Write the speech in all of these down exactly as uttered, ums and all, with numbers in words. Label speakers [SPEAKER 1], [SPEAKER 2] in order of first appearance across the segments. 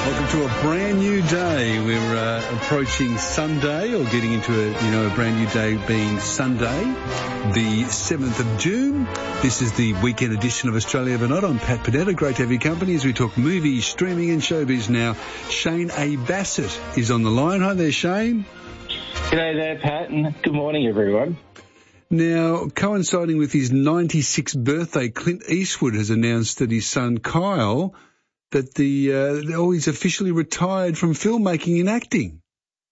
[SPEAKER 1] Welcome to a brand new day. We're uh, approaching Sunday, or getting into a, you know, a brand new day being Sunday, the seventh of June. This is the weekend edition of Australia Overnight. I'm Pat Panetta. Great to have your company as we talk movies, streaming and showbiz now. Shane A. Bassett is on the line. Hi there, Shane.
[SPEAKER 2] G'day there, Pat, and good morning, everyone.
[SPEAKER 1] Now, coinciding with his ninety-sixth birthday, Clint Eastwood has announced that his son Kyle, that the uh, oh, he's officially retired from filmmaking and acting.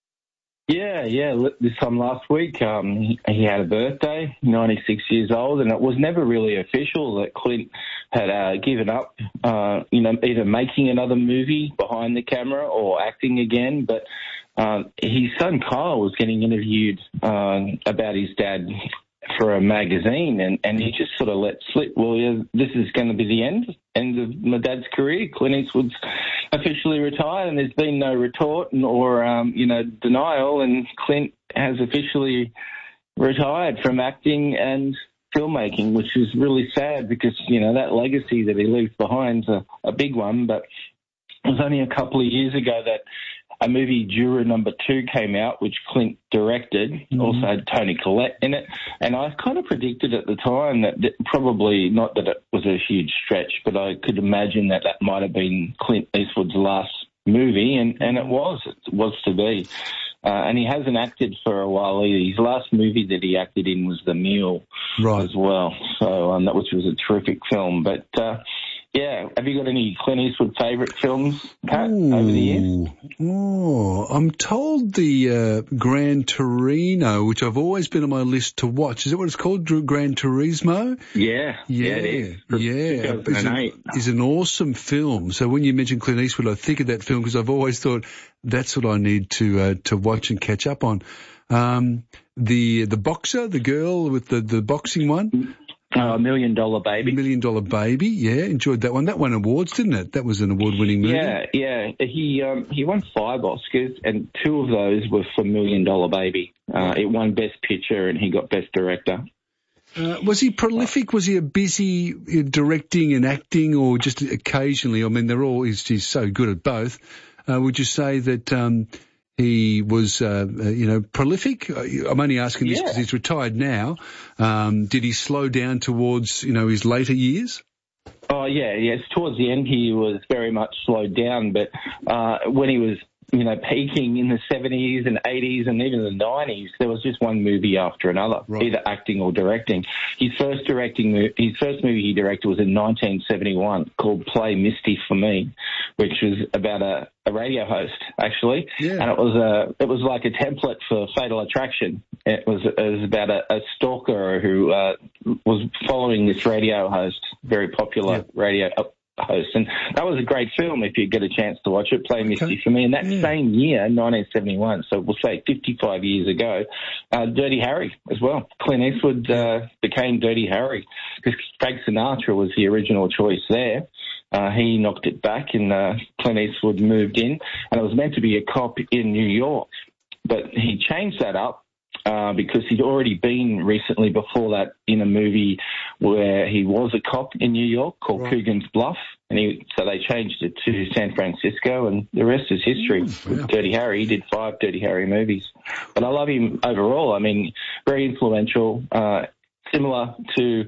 [SPEAKER 2] Yeah, yeah. This time last week, um, he, he had a birthday, ninety-six years old, and it was never really official that Clint had uh, given up, uh, you know, either making another movie behind the camera or acting again. But uh, his son Kyle was getting interviewed uh, about his dad for a magazine, and, and he just sort of let slip, well, yeah, this is going to be the end, end of my dad's career. Clint Eastwood's officially retired, and there's been no retort or, um, you know, denial, and Clint has officially retired from acting and filmmaking, which is really sad because, you know, that legacy that he leaves behind is a, a big one, but it was only a couple of years ago that a movie, Juror Number Two, came out, which Clint directed, mm-hmm. also had Toni Collette in it. And I kind of predicted at the time that, that probably, not that it was a huge stretch, but I could imagine that that might have been Clint Eastwood's last movie, and, and it was. It was to be. Uh, and he hasn't acted for a while either. His last movie that he acted in was The Mule, right, as well, so um, that which was a terrific film. But, uh, yeah, have you got any Clint Eastwood favourite films, Pat,
[SPEAKER 1] Ooh.
[SPEAKER 2] over the years?
[SPEAKER 1] Oh, I'm told the uh, Gran Torino, which I've always been on my list to watch. Is that what it's called, Gran Turismo?
[SPEAKER 2] Yeah,
[SPEAKER 1] yeah,
[SPEAKER 2] yeah, it is.
[SPEAKER 1] Yeah, it's, a, it's an awesome film. So when you mention Clint Eastwood, I think of that film because I've always thought that's what I need to uh, to watch and catch up on. Um, the the boxer, the girl with the, the boxing one.
[SPEAKER 2] Uh, Million Dollar Baby.
[SPEAKER 1] Million Dollar Baby, yeah, enjoyed that one. That won awards, didn't it? That was an award-winning movie.
[SPEAKER 2] Yeah, yeah. He um, he won five Oscars, and two of those were for Million Dollar Baby. Uh, it won Best Picture, and he got Best Director.
[SPEAKER 1] Uh, was he prolific? Was he a busy uh, directing and acting, or just occasionally? I mean, they're all. He's, he's so good at both. Uh, would you say that um, he was, uh, uh, you know, prolific? I'm only asking this because yeah. he's retired now. Um, did he slow down towards, you know, his later years?
[SPEAKER 2] Oh, yeah, yes. Towards the end, he was very much slowed down. But uh, when he was, you know, peaking in the seventies and eighties and even the nineties, there was just one movie after another, right, either acting or directing. His first directing, his first movie he directed was in nineteen seventy-one called Play Misty for Me, which was about a, a radio host, actually. Yeah. And it was a, it was like a template for Fatal Attraction. It was, it was about a, a stalker who uh, was following this radio host, very popular yeah. radio uh, host. And that was a great film if you get a chance to watch it, Play Misty okay. for Me. And that yeah. same year, nineteen seventy-one, so we'll say fifty-five years ago, uh, Dirty Harry as well. Clint Eastwood uh, became Dirty Harry because Frank Sinatra was the original choice there. Uh, he knocked it back and uh, Clint Eastwood moved in, and it was meant to be a cop in New York. But he changed that up uh, because he'd already been recently before that in a movie where he was a cop in New York called right. Coogan's Bluff. And he, so they changed it to San Francisco, and the rest is history. Mm, with wow. Dirty Harry, he did five Dirty Harry movies. But I love him overall. I mean, very influential, uh, similar to,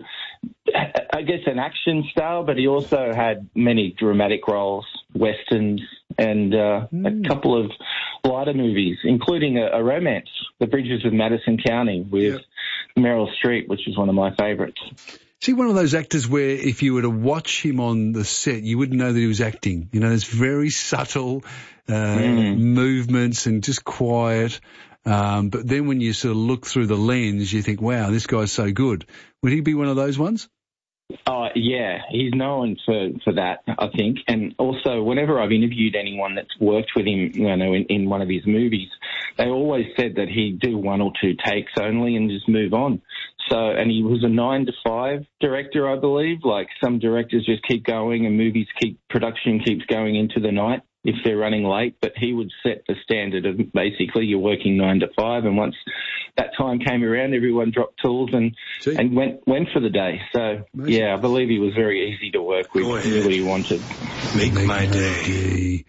[SPEAKER 2] I guess, an action style, but he also had many dramatic roles, westerns, and uh, mm. a couple of lighter movies, including a, a romance, The Bridges of Madison County, with yep. Meryl Streep, which is one of my favourites.
[SPEAKER 1] Is he one of those actors where if you were to watch him on the set, you wouldn't know that he was acting? You know, there's very subtle uh, mm. movements and just quiet. Um, but then when you sort of look through the lens, you think, wow, this guy's so good. Would he be one of those ones?
[SPEAKER 2] Oh, yeah, he's known for, for that, I think. And also, whenever I've interviewed anyone that's worked with him, you know, in, in one of his movies, they always said that he'd do one or two takes only and just move on. So, and he was a nine to five director, I believe. Like some directors just keep going and movies keep, production keeps going into the night if they're running late. But he would set the standard of basically you're working nine to five. And once that time came around, everyone dropped tools and, and went, went for the day. So, Amazing. yeah, I believe he was very easy to work with. He knew what he wanted.
[SPEAKER 1] Make, Make my day. day.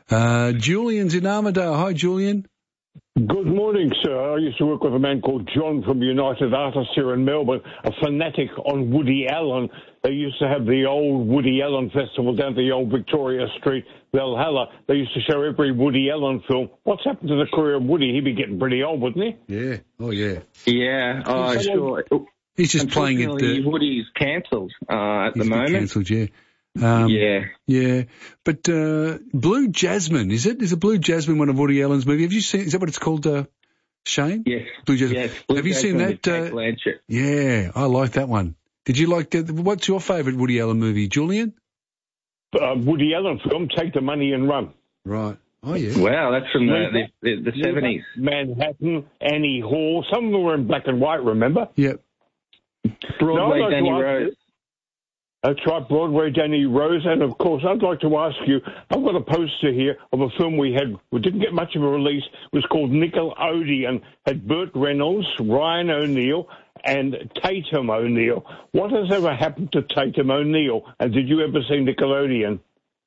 [SPEAKER 1] Uh, Julian's in Armidale. Hi, Julian.
[SPEAKER 3] Good morning, sir. I used to work with a man called John from United Artists here in Melbourne, a fanatic on Woody Allen. They used to have the old Woody Allen Festival down the old Victoria Street, Valhalla. They used to show every Woody Allen film. What's happened to the career of Woody? He'd be getting pretty old, wouldn't he?
[SPEAKER 1] Yeah. Oh, yeah.
[SPEAKER 2] Yeah. Oh, sure.
[SPEAKER 1] He's just playing it. Uh,
[SPEAKER 2] Woody's cancelled uh, at
[SPEAKER 1] he's
[SPEAKER 2] the moment.
[SPEAKER 1] Cancelled, yeah. Um,
[SPEAKER 2] yeah.
[SPEAKER 1] Yeah. But uh, Blue Jasmine, is it? Is it Blue Jasmine one of Woody Allen's movies? Have you seen? Is that what it's called? Uh, Shane?
[SPEAKER 2] Yes.
[SPEAKER 1] Blue Jasmine.
[SPEAKER 2] Yes. Blue
[SPEAKER 1] Have you
[SPEAKER 2] Jasmine
[SPEAKER 1] seen that?
[SPEAKER 2] With Cate
[SPEAKER 1] uh,
[SPEAKER 2] Blanchett.
[SPEAKER 1] Yeah, I like that one. Did you like? Uh, what's your favourite Woody Allen movie, Julian?
[SPEAKER 3] Uh, Woody Allen film, Take the Money and Run.
[SPEAKER 1] Right. Oh yeah.
[SPEAKER 2] Wow, that's from the the, the, the seventies.
[SPEAKER 3] Manhattan, Annie Hall. Some of them were in black and white. Remember?
[SPEAKER 1] Yep.
[SPEAKER 2] Broadway,
[SPEAKER 3] no,
[SPEAKER 2] Danny Rose.
[SPEAKER 3] That's right, Broadway, Danny Rose. And, of course, I'd like to ask you, I've got a poster here of a film we had, we didn't get much of a release. It was called Nickelodeon. Had Burt Reynolds, Ryan O'Neal, and Tatum O'Neal. What has ever happened to Tatum O'Neal? And did you ever see Nickelodeon?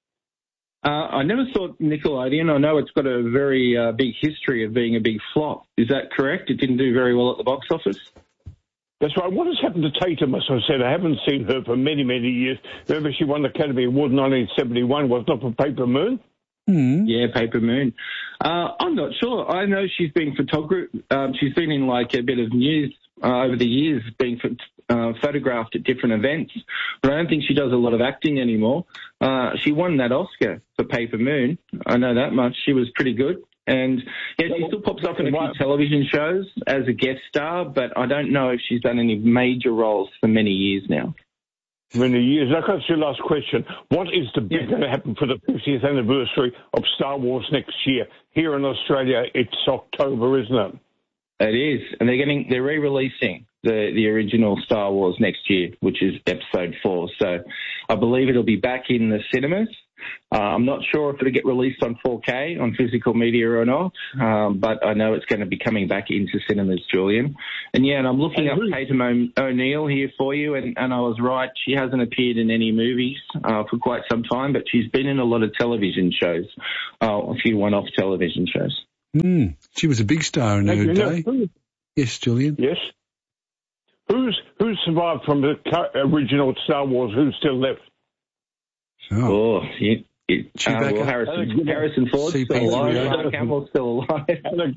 [SPEAKER 2] Uh, I never saw Nickelodeon. I know it's got a very uh, big history of being a big flop. Is that correct? It didn't do very well at the box office?
[SPEAKER 3] That's right. What has happened to Tatum? As I said, I haven't seen her for many, many years. Remember, she won the Academy Award in nineteen seventy-one, wasn't it, for Paper Moon?
[SPEAKER 1] Mm.
[SPEAKER 2] Yeah, Paper Moon. Uh, I'm not sure. I know she's been photographed. Um, she's been in like a bit of news uh, over the years, being uh, photographed at different events. But I don't think she does a lot of acting anymore. Uh, she won that Oscar for Paper Moon. I know that much. She was pretty good. And, yeah, she still pops up in a few television shows as a guest star, but I don't know if she's done any major roles for many years now.
[SPEAKER 3] Many years. I've got your last question. What is the big yeah. going to happen for the fiftieth anniversary of Star Wars next year? Here in Australia, it's October, isn't it?
[SPEAKER 2] It is. And they're getting, they're re-releasing the, the original Star Wars next year, which is episode four. So I believe it'll be back in the cinemas. Uh, I'm not sure if it'll get released on four K on physical media or not, um, but I know it's going to be coming back into cinemas, Julian. And, yeah, and I'm looking up Tatum o- O'Neal here for you, and, and I was right. She hasn't appeared in any movies uh, for quite some time, but she's been in a lot of television shows, uh, a few one-off television shows.
[SPEAKER 1] Mm, she was a big star in her day.
[SPEAKER 3] Know,
[SPEAKER 1] yes, Julian?
[SPEAKER 3] Yes. Who's who's survived from the original Star Wars? Who's still left?
[SPEAKER 2] Oh, oh you, you, uh, well, Harrison, Harrison Ford's still alive. Mark Hamill's still alive.
[SPEAKER 3] Alec,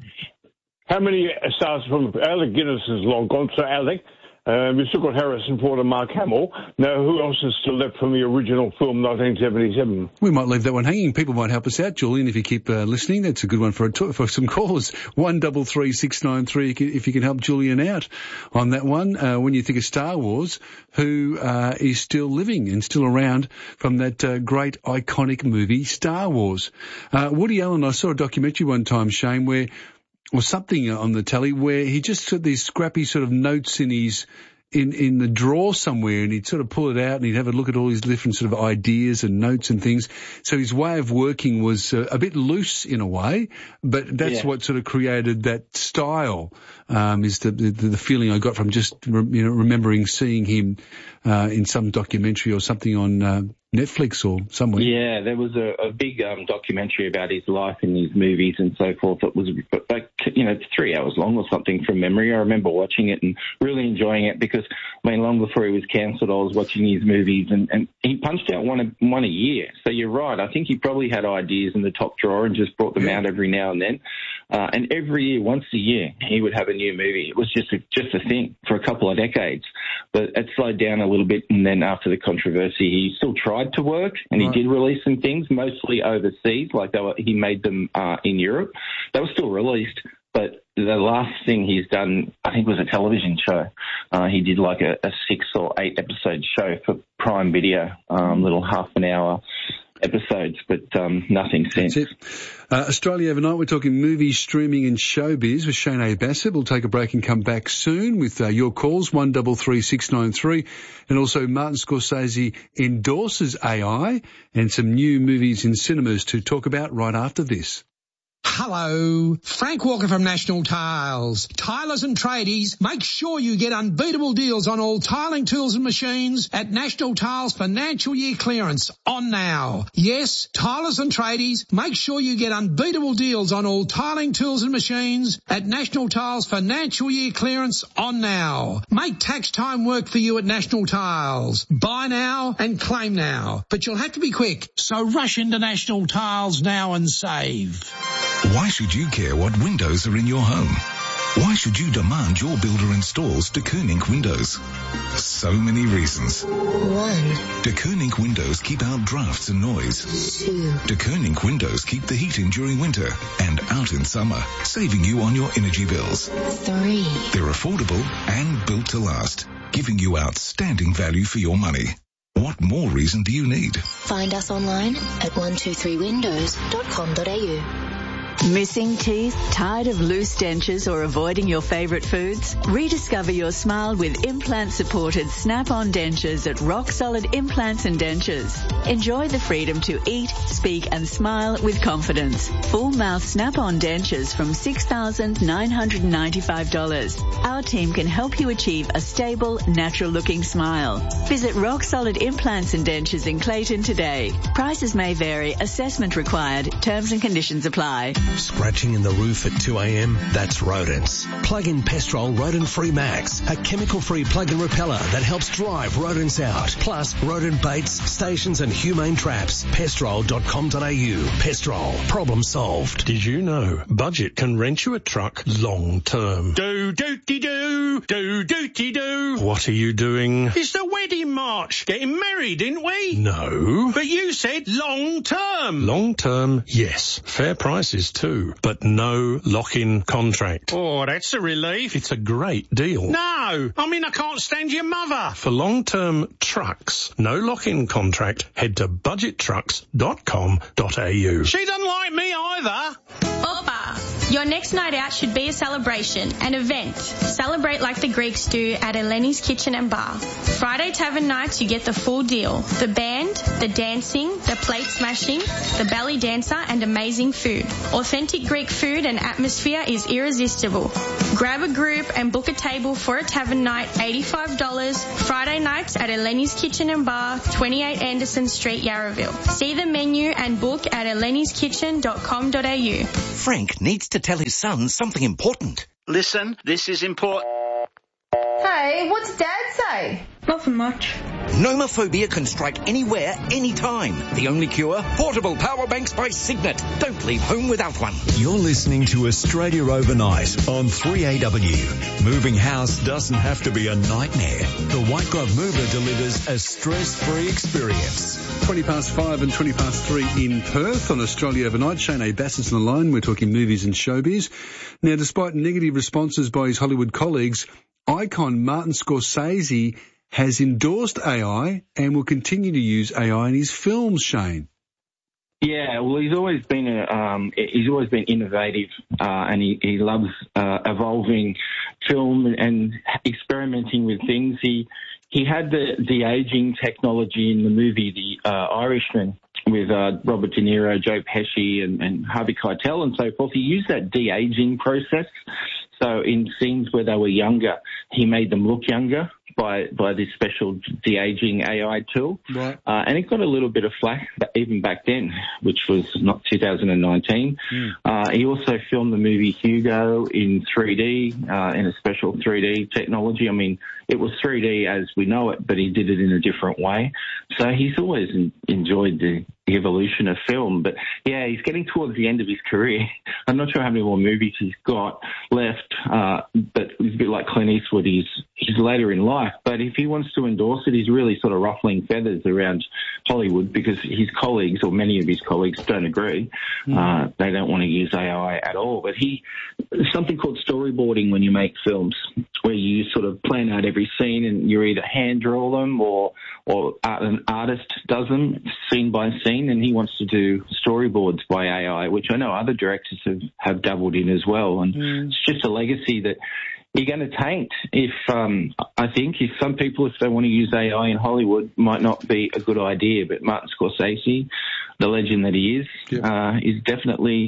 [SPEAKER 3] how many stars from Alec Guinness is long gone? So Alec, uh, we've still got Harrison Ford and Mark Hamill. Now, who else is still left from the original film, nineteen seventy-seven?
[SPEAKER 1] We might leave that one hanging. People might help us out, Julian, if you keep uh, listening. That's a good one for a t- for some callers. One double three six nine three. If you can help Julian out on that one, uh, when you think of Star Wars, who uh, is still living and still around from that uh, great iconic movie Star Wars? Uh, Woody Allen. I saw a documentary one time, Shane, where. Or something on the telly where he just had these scrappy sort of notes in his in in the drawer somewhere, and he'd sort of pull it out and he'd have a look at all his different sort of ideas and notes and things. So his way of working was uh, a bit loose in a way, but that's yeah. what sort of created that style. Um, is the, the the feeling I got from just you know remembering seeing him uh, in some documentary or something on. Uh, Netflix or somewhere.
[SPEAKER 2] Yeah, there was a, a big um, documentary about his life and his movies and so forth. It was like, you know, three hours long or something from memory. I remember watching it and really enjoying it because, I mean, long before he was cancelled, I was watching his movies and, and he punched out one a, one a year. So you're right. I think he probably had ideas in the top drawer and just brought them yeah. out every now and then. Uh, and every year, once a year, he would have a new movie. It was just a, just a thing for a couple of decades. But it slowed down a little bit, and then after the controversy, he still tried to work, and right. he did release some things, mostly overseas, like they were, he made them uh, in Europe. They were still released, but the last thing he's done, I think, was a television show. Uh, he did like a, a six or eight episode show for Prime Video, um, little half an hour episodes, but um, nothing since.
[SPEAKER 1] That's it. Uh, Australia Overnight, we're talking movies, streaming and showbiz with Shane A. Bassett. We'll take a break and come back soon with uh, your calls, one double three six nine three. And also Martin Scorsese endorses A I and some new movies in cinemas to talk about right after this.
[SPEAKER 4] Hello, Frank Walker from National Tiles. Tilers and tradies, make sure you get unbeatable deals on all tiling tools and machines at National Tiles financial year clearance on now. Yes, tilers and tradies, make sure you get unbeatable deals on all tiling tools and machines at National Tiles financial year clearance on now. Make tax time work for you at National Tiles. Buy now and claim now, but you'll have to be quick, so rush into National Tiles now and save.
[SPEAKER 5] Why should you care what windows are in your home? Why should you demand your builder installs De Koning windows? So many reasons.
[SPEAKER 6] One.
[SPEAKER 5] De Koning windows keep out drafts and noise.
[SPEAKER 6] Two.
[SPEAKER 5] De Koning windows keep the heat in during winter and out in summer, saving you on your energy bills.
[SPEAKER 6] Three.
[SPEAKER 5] They're affordable and built to last, giving you outstanding value for your money. What more reason do you need?
[SPEAKER 6] Find us online at one two three windows dot com dot a u.
[SPEAKER 7] Missing teeth? Tired of loose dentures or avoiding your favourite foods? Rediscover your smile with implant-supported Snap-on dentures at Rock Solid Implants and Dentures. Enjoy the freedom to eat, speak and smile with confidence. Full-mouth Snap-on dentures from six thousand nine hundred ninety-five dollars. Our team can help you achieve a stable, natural-looking smile. Visit Rock Solid Implants and Dentures in Clayton today. Prices may vary. Assessment required. Terms and conditions apply.
[SPEAKER 8] Scratching in the roof at two a.m? That's rodents. Plug in Pestrol Rodent Free Max, a chemical-free plug-in repeller that helps drive rodents out. Plus rodent baits, stations and humane traps. Pestrol dot com dot a u. Pestrol. Problem solved.
[SPEAKER 9] Did you know Budget can rent you a truck long term? Do dooty doo, do dooty doo. What are you doing? It's the wedding march. Getting married, didn't we? No. But you said long term. Long term, yes. Fair prices too, but no lock-in contract. Oh, that's a relief. It's a great deal. No, I mean I can't stand your mother. For long-term trucks, no lock-in contract, head to budget trucks dot com dot a u. She doesn't like me either.
[SPEAKER 10] Opa, your next night out should be a celebration, an event. Celebrate like the Greeks do at Eleni's Kitchen and Bar. Friday Tavern nights, you get the full deal. The band, the dancing, the plate smashing, the belly dancer and amazing food. Authentic Greek food and atmosphere is irresistible. Grab a group and book a table for a tavern night, eighty-five dollars. Friday nights at Eleni's Kitchen and Bar, twenty-eight Anderson Street, Yarraville. See the menu and book at elenis kitchen dot com dot a u.
[SPEAKER 11] Frank needs to tell his son something important.
[SPEAKER 12] Listen, this is important.
[SPEAKER 13] Hey, what's Dad say?
[SPEAKER 10] Nothing much.
[SPEAKER 11] Nomophobia can strike anywhere, anytime. The only cure? Portable power banks by Signet. Don't leave home without one.
[SPEAKER 14] You're listening to Australia Overnight on three A W. Moving house doesn't have to be a nightmare. The White Glove Mover delivers a stress-free experience.
[SPEAKER 1] twenty past five and twenty past three in Perth on Australia Overnight. Shane A. Bassett's on the line. We're talking movies and showbiz. Now, despite negative responses by his Hollywood colleagues, icon Martin Scorsese has endorsed A I and will continue to use A I in his films, Shane.
[SPEAKER 2] Yeah, well, he's always been a, um, he's always been innovative, uh, and he, he loves uh, evolving film and experimenting with things. He he had the de aging technology in the movie The uh, Irishman with uh, Robert De Niro, Joe Pesci, and, and Harvey Keitel, and so forth. He used that de aging process. So in scenes where they were younger, he made them look younger by by this special de-aging A I tool.
[SPEAKER 1] Right.
[SPEAKER 2] Uh, and it got a little bit of flack even back then, which was not two thousand nineteen. Mm. Uh, he also filmed the movie Hugo in three D, uh, in a special three D technology. I mean, it was three D as we know it, but he did it in a different way. So he's always in, enjoyed the evolution of film. But, yeah, he's getting towards the end of his career. I'm not sure how many more movies he's got left, uh, but it's a bit like Clint Eastwood. He's, he's later in life. But if he wants to endorse it, he's really sort of ruffling feathers around Hollywood because his colleagues, or many of his colleagues, don't agree. Mm. Uh, they don't want to use A I at all. But he, there's something called storyboarding when you make films, where you sort of plan out every scene and you either hand draw them or or an artist does them scene by scene, and he wants to do storyboards by A I, which I know other directors have, have dabbled in as well. And mm. it's just a legacy that you're going to taint if, um, I think, if some people, if they want to use A I in Hollywood, might not be a good idea. But Martin Scorsese, the legend that he is, yeah. uh, is definitely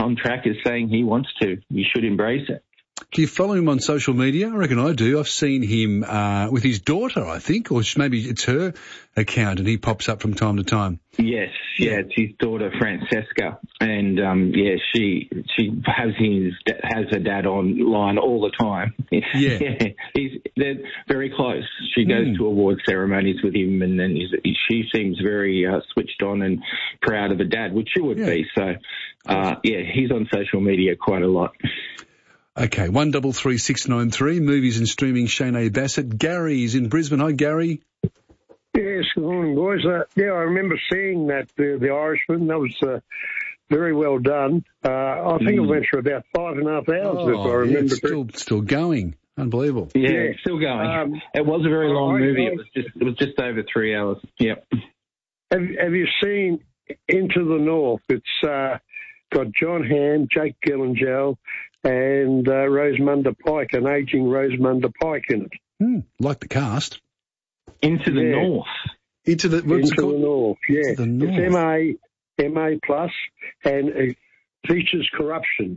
[SPEAKER 2] on track as saying he wants to. You should embrace it.
[SPEAKER 1] Do you follow him on social media? I reckon I do. I've seen him uh, with his daughter, I think, or maybe it's her account, and he pops up from time to time.
[SPEAKER 2] Yes, yeah, it's his daughter Francesca, and um, yeah, she she has his has her dad online all the time.
[SPEAKER 1] Yeah,
[SPEAKER 2] yeah he's they're very close. She goes
[SPEAKER 1] mm.
[SPEAKER 2] to award ceremonies with him, and then he's, she seems very uh, switched on and proud of a dad, which you would yeah. be. So, uh, yeah, he's on social media quite a lot.
[SPEAKER 1] Okay, one double three six nine three, movies and streaming. Shane A. Bassett. Gary's in Brisbane. Hi, Gary.
[SPEAKER 15] Yes, good morning, boys. Uh, yeah, I remember seeing that, the, the Irishman. That was uh, very well done. Uh, I think mm. it went for about five and a half hours,
[SPEAKER 1] oh,
[SPEAKER 15] if I remember.
[SPEAKER 1] Yeah, it's still, still going. Unbelievable.
[SPEAKER 2] Yeah, yeah. It's still going. Um, it was a very long I, movie. I, it was just it was just over three hours. Yep.
[SPEAKER 15] Have, have you seen Into the North? It's uh, got John Hamm, Jake Gyllenhaal, and uh, Rosamunda Pike, an ageing Rosamunda Pike in it.
[SPEAKER 1] Hmm, like the cast.
[SPEAKER 2] Into the
[SPEAKER 15] yeah.
[SPEAKER 2] North.
[SPEAKER 1] Into the what's
[SPEAKER 15] Into
[SPEAKER 1] it called?
[SPEAKER 15] the North, yeah.
[SPEAKER 1] Into the North.
[SPEAKER 15] It's M A, M A plus, and it features corruption.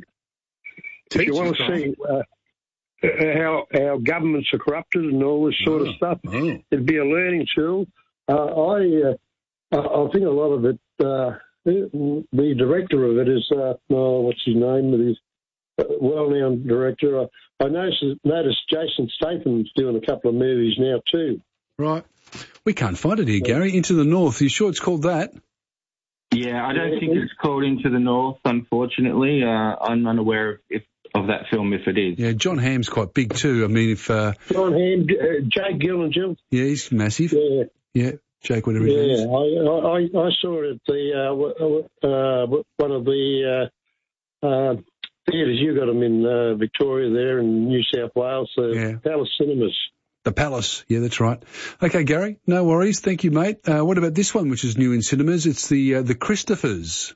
[SPEAKER 15] If you want to see uh, how how governments are corrupted and all this sort
[SPEAKER 1] oh,
[SPEAKER 15] of stuff,
[SPEAKER 1] oh.
[SPEAKER 15] it'd be a learning tool. Uh, I uh, I think a lot of it. Uh, the director of it is uh, oh, what's his name? His well-known director. I, I noticed, noticed Jason Statham's doing a couple of movies now too.
[SPEAKER 1] Right. We can't find it here, Gary. Into the North. Are you sure it's called that?
[SPEAKER 2] Yeah, I don't think it's called Into the North, unfortunately. Uh, I'm unaware of, if, of that film, if it is.
[SPEAKER 1] Yeah, John Hamm's quite big too. I mean, if... Uh,
[SPEAKER 15] John Hamm, uh, Jake Gyllenhaal.
[SPEAKER 1] Yeah, he's massive.
[SPEAKER 15] Yeah.
[SPEAKER 1] Yeah, Jake, whatever his
[SPEAKER 15] yeah,
[SPEAKER 1] name is.
[SPEAKER 15] Yeah, I, I, I saw it at the, uh, uh, one of the... Uh, uh, theatres, you got them in uh, Victoria there in New South Wales, the
[SPEAKER 1] yeah.
[SPEAKER 15] Palace Cinemas.
[SPEAKER 1] The Palace, yeah, that's right. Okay, Gary, no worries. Thank you, mate. Uh, what about this one, which is new in cinemas? It's the uh, the Christophers.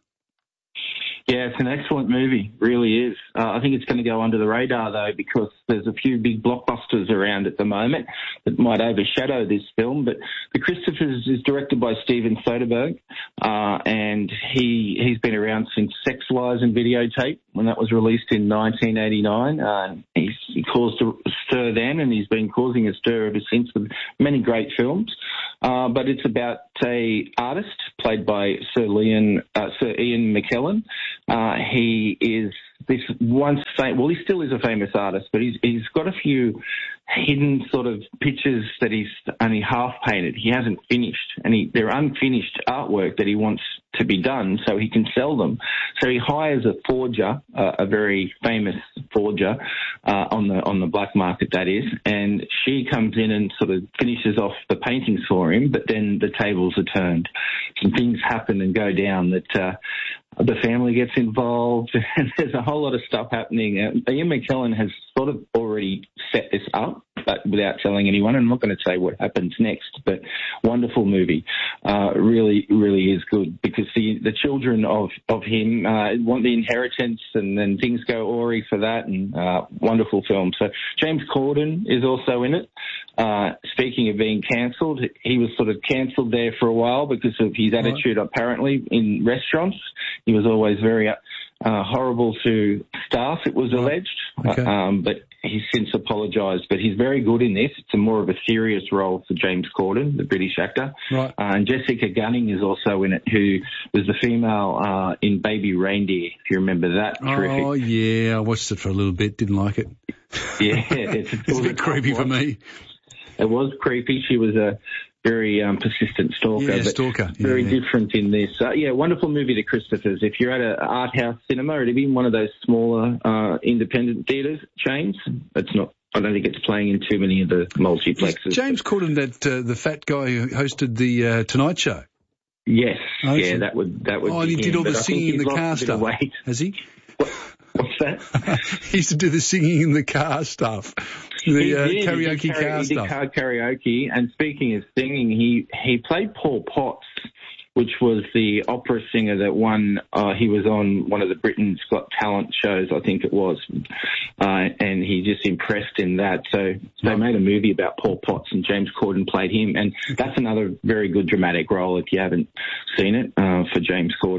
[SPEAKER 2] Yeah, it's an excellent movie, really is. Uh, I think it's going to go under the radar, though, because there's a few big blockbusters around at the moment that might overshadow this film. But The Christophers is directed by Steven Soderbergh, uh, and he, he's been around since Sex, Lies and Videotape, when that was released in nineteen eighty-nine. Uh, he's, he caused a stir then, and he's been causing a stir ever since with many great films. Uh, but it's about a artist played by Sir, Leon, uh, Sir Ian McKellen. Uh, he is this once fam- well, he still is a famous artist, but he's he's got a few hidden sort of pictures that he's only half painted. He hasn't finished, and he, they're unfinished artwork that he wants to be done so he can sell them. So he hires a forger, uh, a very famous forger, uh, on the on the black market, that is, and she comes in and sort of finishes off the paintings for him, but then the tables are turned. Some things happen and go down that uh, the family gets involved, and there's a whole lot of stuff happening. Uh, Ian McKellen has sort of already set this up, but without telling anyone. And I'm not going to say what happens next, but wonderful movie. Uh, really, really is good, because the the children of, of him uh, want the inheritance, and then things go awry for that, and uh, wonderful film. So James Corden is also in it. Uh, speaking of being cancelled, he was sort of cancelled there for a while because of his attitude, right, apparently, in restaurants. He was always very uh, horrible to staff, it was alleged,
[SPEAKER 1] okay.
[SPEAKER 2] um, but he's since apologised. But he's very good in this. It's a more of a serious role for James Corden, the British actor.
[SPEAKER 1] Right.
[SPEAKER 2] Uh, and Jessica Gunning is also in it, who was the female uh, in Baby Reindeer, if you remember that. Terrific.
[SPEAKER 1] Oh, yeah, I watched it for a little bit, didn't like it.
[SPEAKER 2] Yeah. It's,
[SPEAKER 1] it's a bit creepy for me.
[SPEAKER 2] It was creepy. She was a very um, persistent stalker.
[SPEAKER 1] Yeah,
[SPEAKER 2] but
[SPEAKER 1] stalker. Yeah,
[SPEAKER 2] very
[SPEAKER 1] yeah.
[SPEAKER 2] different in this. Uh, yeah, wonderful movie, The Christophers. If you're at an art house cinema, or even one of those smaller uh, independent theatres chains, it's not. I don't think it's playing in too many of the multiplexes.
[SPEAKER 1] Is James Corden, that uh, the fat guy who hosted the uh, Tonight Show?
[SPEAKER 2] Yes.
[SPEAKER 1] Oh,
[SPEAKER 2] yeah, that would that would.
[SPEAKER 1] Oh,
[SPEAKER 2] be
[SPEAKER 1] and he did
[SPEAKER 2] him,
[SPEAKER 1] all the
[SPEAKER 2] but
[SPEAKER 1] singing in the car stuff. Has he?
[SPEAKER 2] What, what's that?
[SPEAKER 1] He used to do the singing in the car stuff. The
[SPEAKER 2] he
[SPEAKER 1] uh,
[SPEAKER 2] did.
[SPEAKER 1] karaoke
[SPEAKER 2] he did
[SPEAKER 1] car
[SPEAKER 2] he
[SPEAKER 1] stuff.
[SPEAKER 2] Did car karaoke. And speaking of singing, he he played Paul Potts, which was the opera singer that won. Uh, he was on one of the Britain's Got Talent shows, I think it was, uh, and he just impressed in that. So they made a movie about Paul Potts, and James Corden played him, and that's another very good dramatic role if you haven't seen it uh, for James Corden.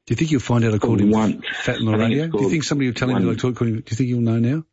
[SPEAKER 1] Do you think you'll find out I called him
[SPEAKER 2] once.
[SPEAKER 1] fat on the radio? Do you think somebody will tell him that I called him? Do you think he'll know now?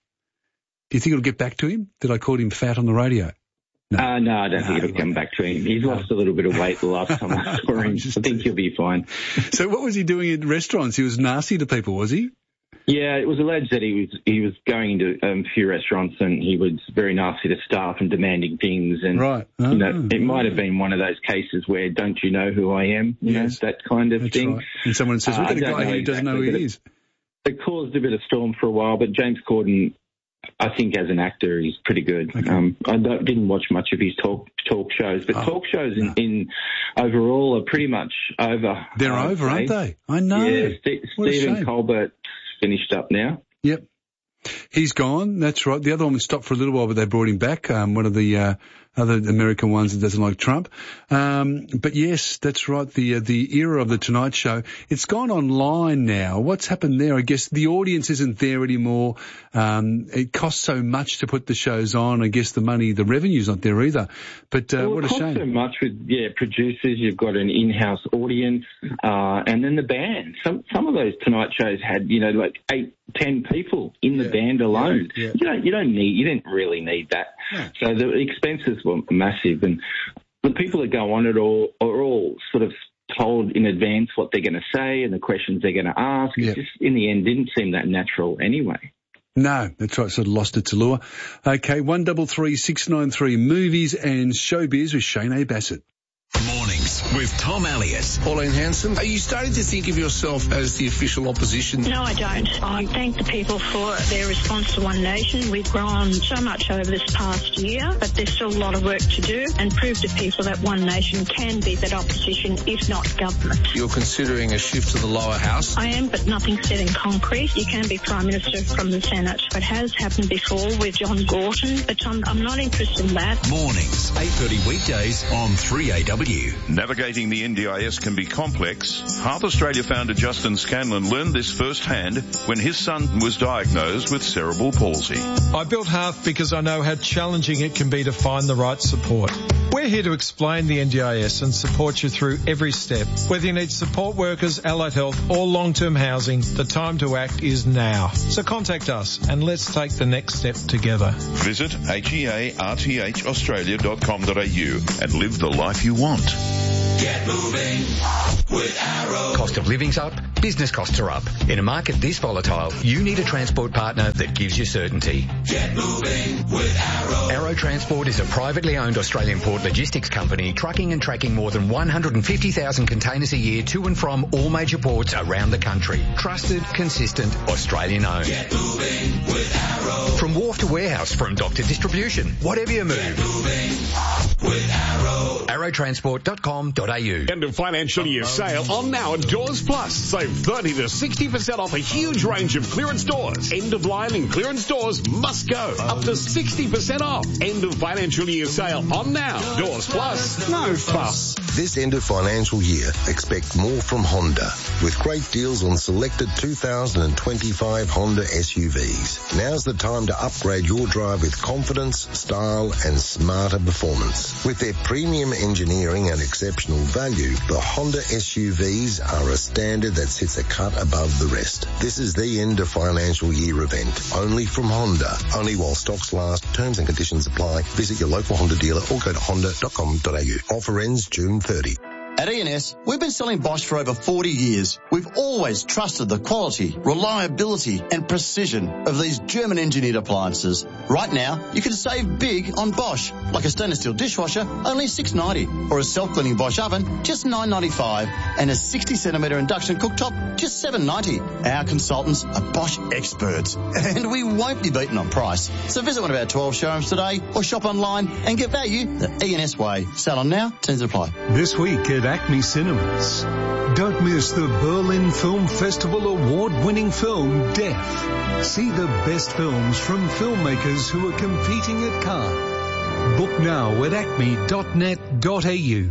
[SPEAKER 1] Do you think it'll get back to him that I called him fat on the radio?
[SPEAKER 2] No, uh, no I don't no, think it'll come back to him. He's no. lost a little bit of weight the last time I saw him. I think he'll be fine.
[SPEAKER 1] So what was he doing in restaurants? He was nasty to people, was he?
[SPEAKER 2] Yeah, it was alleged that he was he was going into um, a few restaurants and he was very nasty to staff and demanding things. And,
[SPEAKER 1] right.
[SPEAKER 2] Oh, you know, it might have been one of those cases where, don't you know who I am? You yes. know, that kind of
[SPEAKER 1] That's
[SPEAKER 2] thing.
[SPEAKER 1] Right. And someone says, we've got uh, a guy here who doesn't know who he is.
[SPEAKER 2] It caused a bit of storm for a while, but James Corden, I think as an actor, he's pretty good. Okay. Um, I don't, didn't watch much of his talk talk shows, but oh, talk shows in, no. in overall are pretty much over.
[SPEAKER 1] They're over, say. aren't they? I know.
[SPEAKER 2] Yeah, St- Stephen Colbert finished up now.
[SPEAKER 1] Yep. He's gone. That's right. The other one was stopped for a little while, but they brought him back. Um, one of the uh, other American ones that doesn't like Trump. Um, but yes, that's right. The uh, the era of the Tonight Show. It's gone online now. What's happened there? I guess the audience isn't there anymore. Um, it costs so much to put the shows on. I guess the money, the revenue's not there either. But uh,
[SPEAKER 2] well,
[SPEAKER 1] what a shame.
[SPEAKER 2] It costs so much with yeah producers. You've got an in-house audience, uh, and then the band. Some some of those Tonight shows had you know like eight. ten people in the yeah, band alone.
[SPEAKER 1] Yeah, yeah.
[SPEAKER 2] You don't, you don't need, you didn't really need that. No. So the expenses were massive, and the people that go on it all are all sort of told in advance what they're going to say and the questions they're going to ask.
[SPEAKER 1] Yeah.
[SPEAKER 2] It just, in the end, didn't seem that natural anyway.
[SPEAKER 1] No, that's right. Sort of lost its allure. Okay, one double three six nine three movies and showbiz with Shane A. Bassett.
[SPEAKER 8] Mornings with Tom Elliott.
[SPEAKER 16] Pauline Hanson, are you starting to think of yourself as the official opposition?
[SPEAKER 17] No, I don't. I thank the people for their response to One Nation. We've grown so much over this past year, but there's still a lot of work to do and prove to people that One Nation can be that opposition, if not government.
[SPEAKER 16] You're considering a shift to the lower house?
[SPEAKER 17] I am, but nothing's set in concrete. You can be Prime Minister from the Senate. It has happened before with John Gorton, but I'm, I'm not interested in that.
[SPEAKER 8] Mornings, eight thirty weekdays on three A W.
[SPEAKER 18] Navigating the N D I S can be complex. Heart Australia founder Justin Scanlon learned this firsthand when his son was diagnosed with cerebral palsy.
[SPEAKER 19] I built Hearth because I know how challenging it can be to find the right support. We're here to explain the N D I S and support you through every step. Whether you need support workers, allied health or long-term housing, the time to act is now. So contact us and let's take the next step together.
[SPEAKER 18] Visit H E A R T H australia dot com dot a u and live the life you want.
[SPEAKER 8] Get moving with Arrow. Cost of living's up, business costs are up. In a market this volatile, you need a transport partner that gives you certainty. Get moving with Arrow. Arrow Transport is a privately owned Australian port logistics company trucking and tracking more than one hundred fifty thousand containers a year to and from all major ports around the country. Trusted, consistent, Australian owned. Get moving with Arrow. From wharf to warehouse, from dock to distribution, whatever you move. Get moving with Arrow. arrow transport dot com dot a u.
[SPEAKER 20] End of financial year sale on now at Doors Plus. Save thirty to sixty percent off a huge range of clearance doors. End of line and clearance doors must go. Up to sixty percent off. End of financial year sale on now. Doors Plus. No fuss.
[SPEAKER 21] This end of financial year, expect more from Honda with great deals on selected two thousand twenty-five Honda S U Vs. Now's the time to upgrade your drive with confidence, style and smarter performance. With their premium engineering and exceptional value, the Honda S U Vs are a standard that sits a cut above the rest. This is the end of financial year event. Only from Honda. Only while stocks last. Terms and conditions apply. Visit your local Honda dealer or go to honda dot com dot a u. Offer ends June thirtieth.
[SPEAKER 22] At E and S, we've been selling Bosch for over forty years. We've always trusted the quality, reliability and precision of these German-engineered appliances. Right now, you can save big on Bosch, like a stainless steel dishwasher, only six dollars ninety, or a self-cleaning Bosch oven, just nine dollars ninety-five, and a sixty centimetre induction cooktop, just seven dollars ninety. Our consultants are Bosch experts, and we won't be beaten on price. So visit one of our twelve showrooms today, or shop online and get value the E and S way. Sale on now, terms apply.
[SPEAKER 23] This week at Acme Cinemas, don't miss the Berlin Film Festival award-winning film Death. See the best films from filmmakers who are competing at Cannes. Book now at acme dot net dot a u.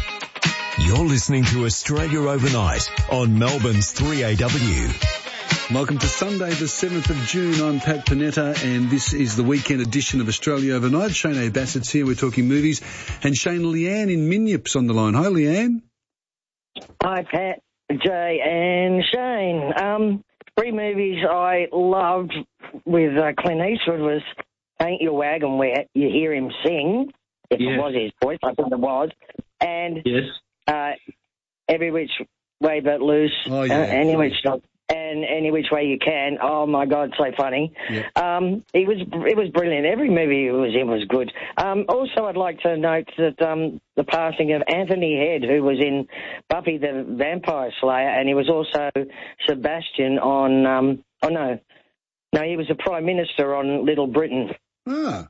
[SPEAKER 14] You're listening to Australia Overnight on Melbourne's three A W.
[SPEAKER 1] Welcome to Sunday, the seventh of June. I'm Pat Panetta, and this is the weekend edition of Australia Overnight. Shane A. Bassett's here. We're talking movies. And Shane, Leanne in Minyip's on the line. Hi, Leanne.
[SPEAKER 3] Hi, Pat, Jay, and Shane. Um, three movies I loved with uh, Clint Eastwood was Paint Your Wagon, where you hear him sing, if
[SPEAKER 2] Yes.
[SPEAKER 3] it was his voice, I think it was, and
[SPEAKER 2] Yes.
[SPEAKER 3] uh, Every Which Way But Loose,
[SPEAKER 1] Oh, yeah.
[SPEAKER 3] uh, Any Which and Any Which Way You Can. Oh my God, so funny.
[SPEAKER 1] Yeah.
[SPEAKER 3] Um, it was it was brilliant. Every movie he was in was good. Um, also, I'd like to note that um, the passing of Anthony Head, who was in Buffy the Vampire Slayer, and he was also Sebastian on. Um, oh no, no, he was the Prime Minister on Little Britain.
[SPEAKER 1] Ah.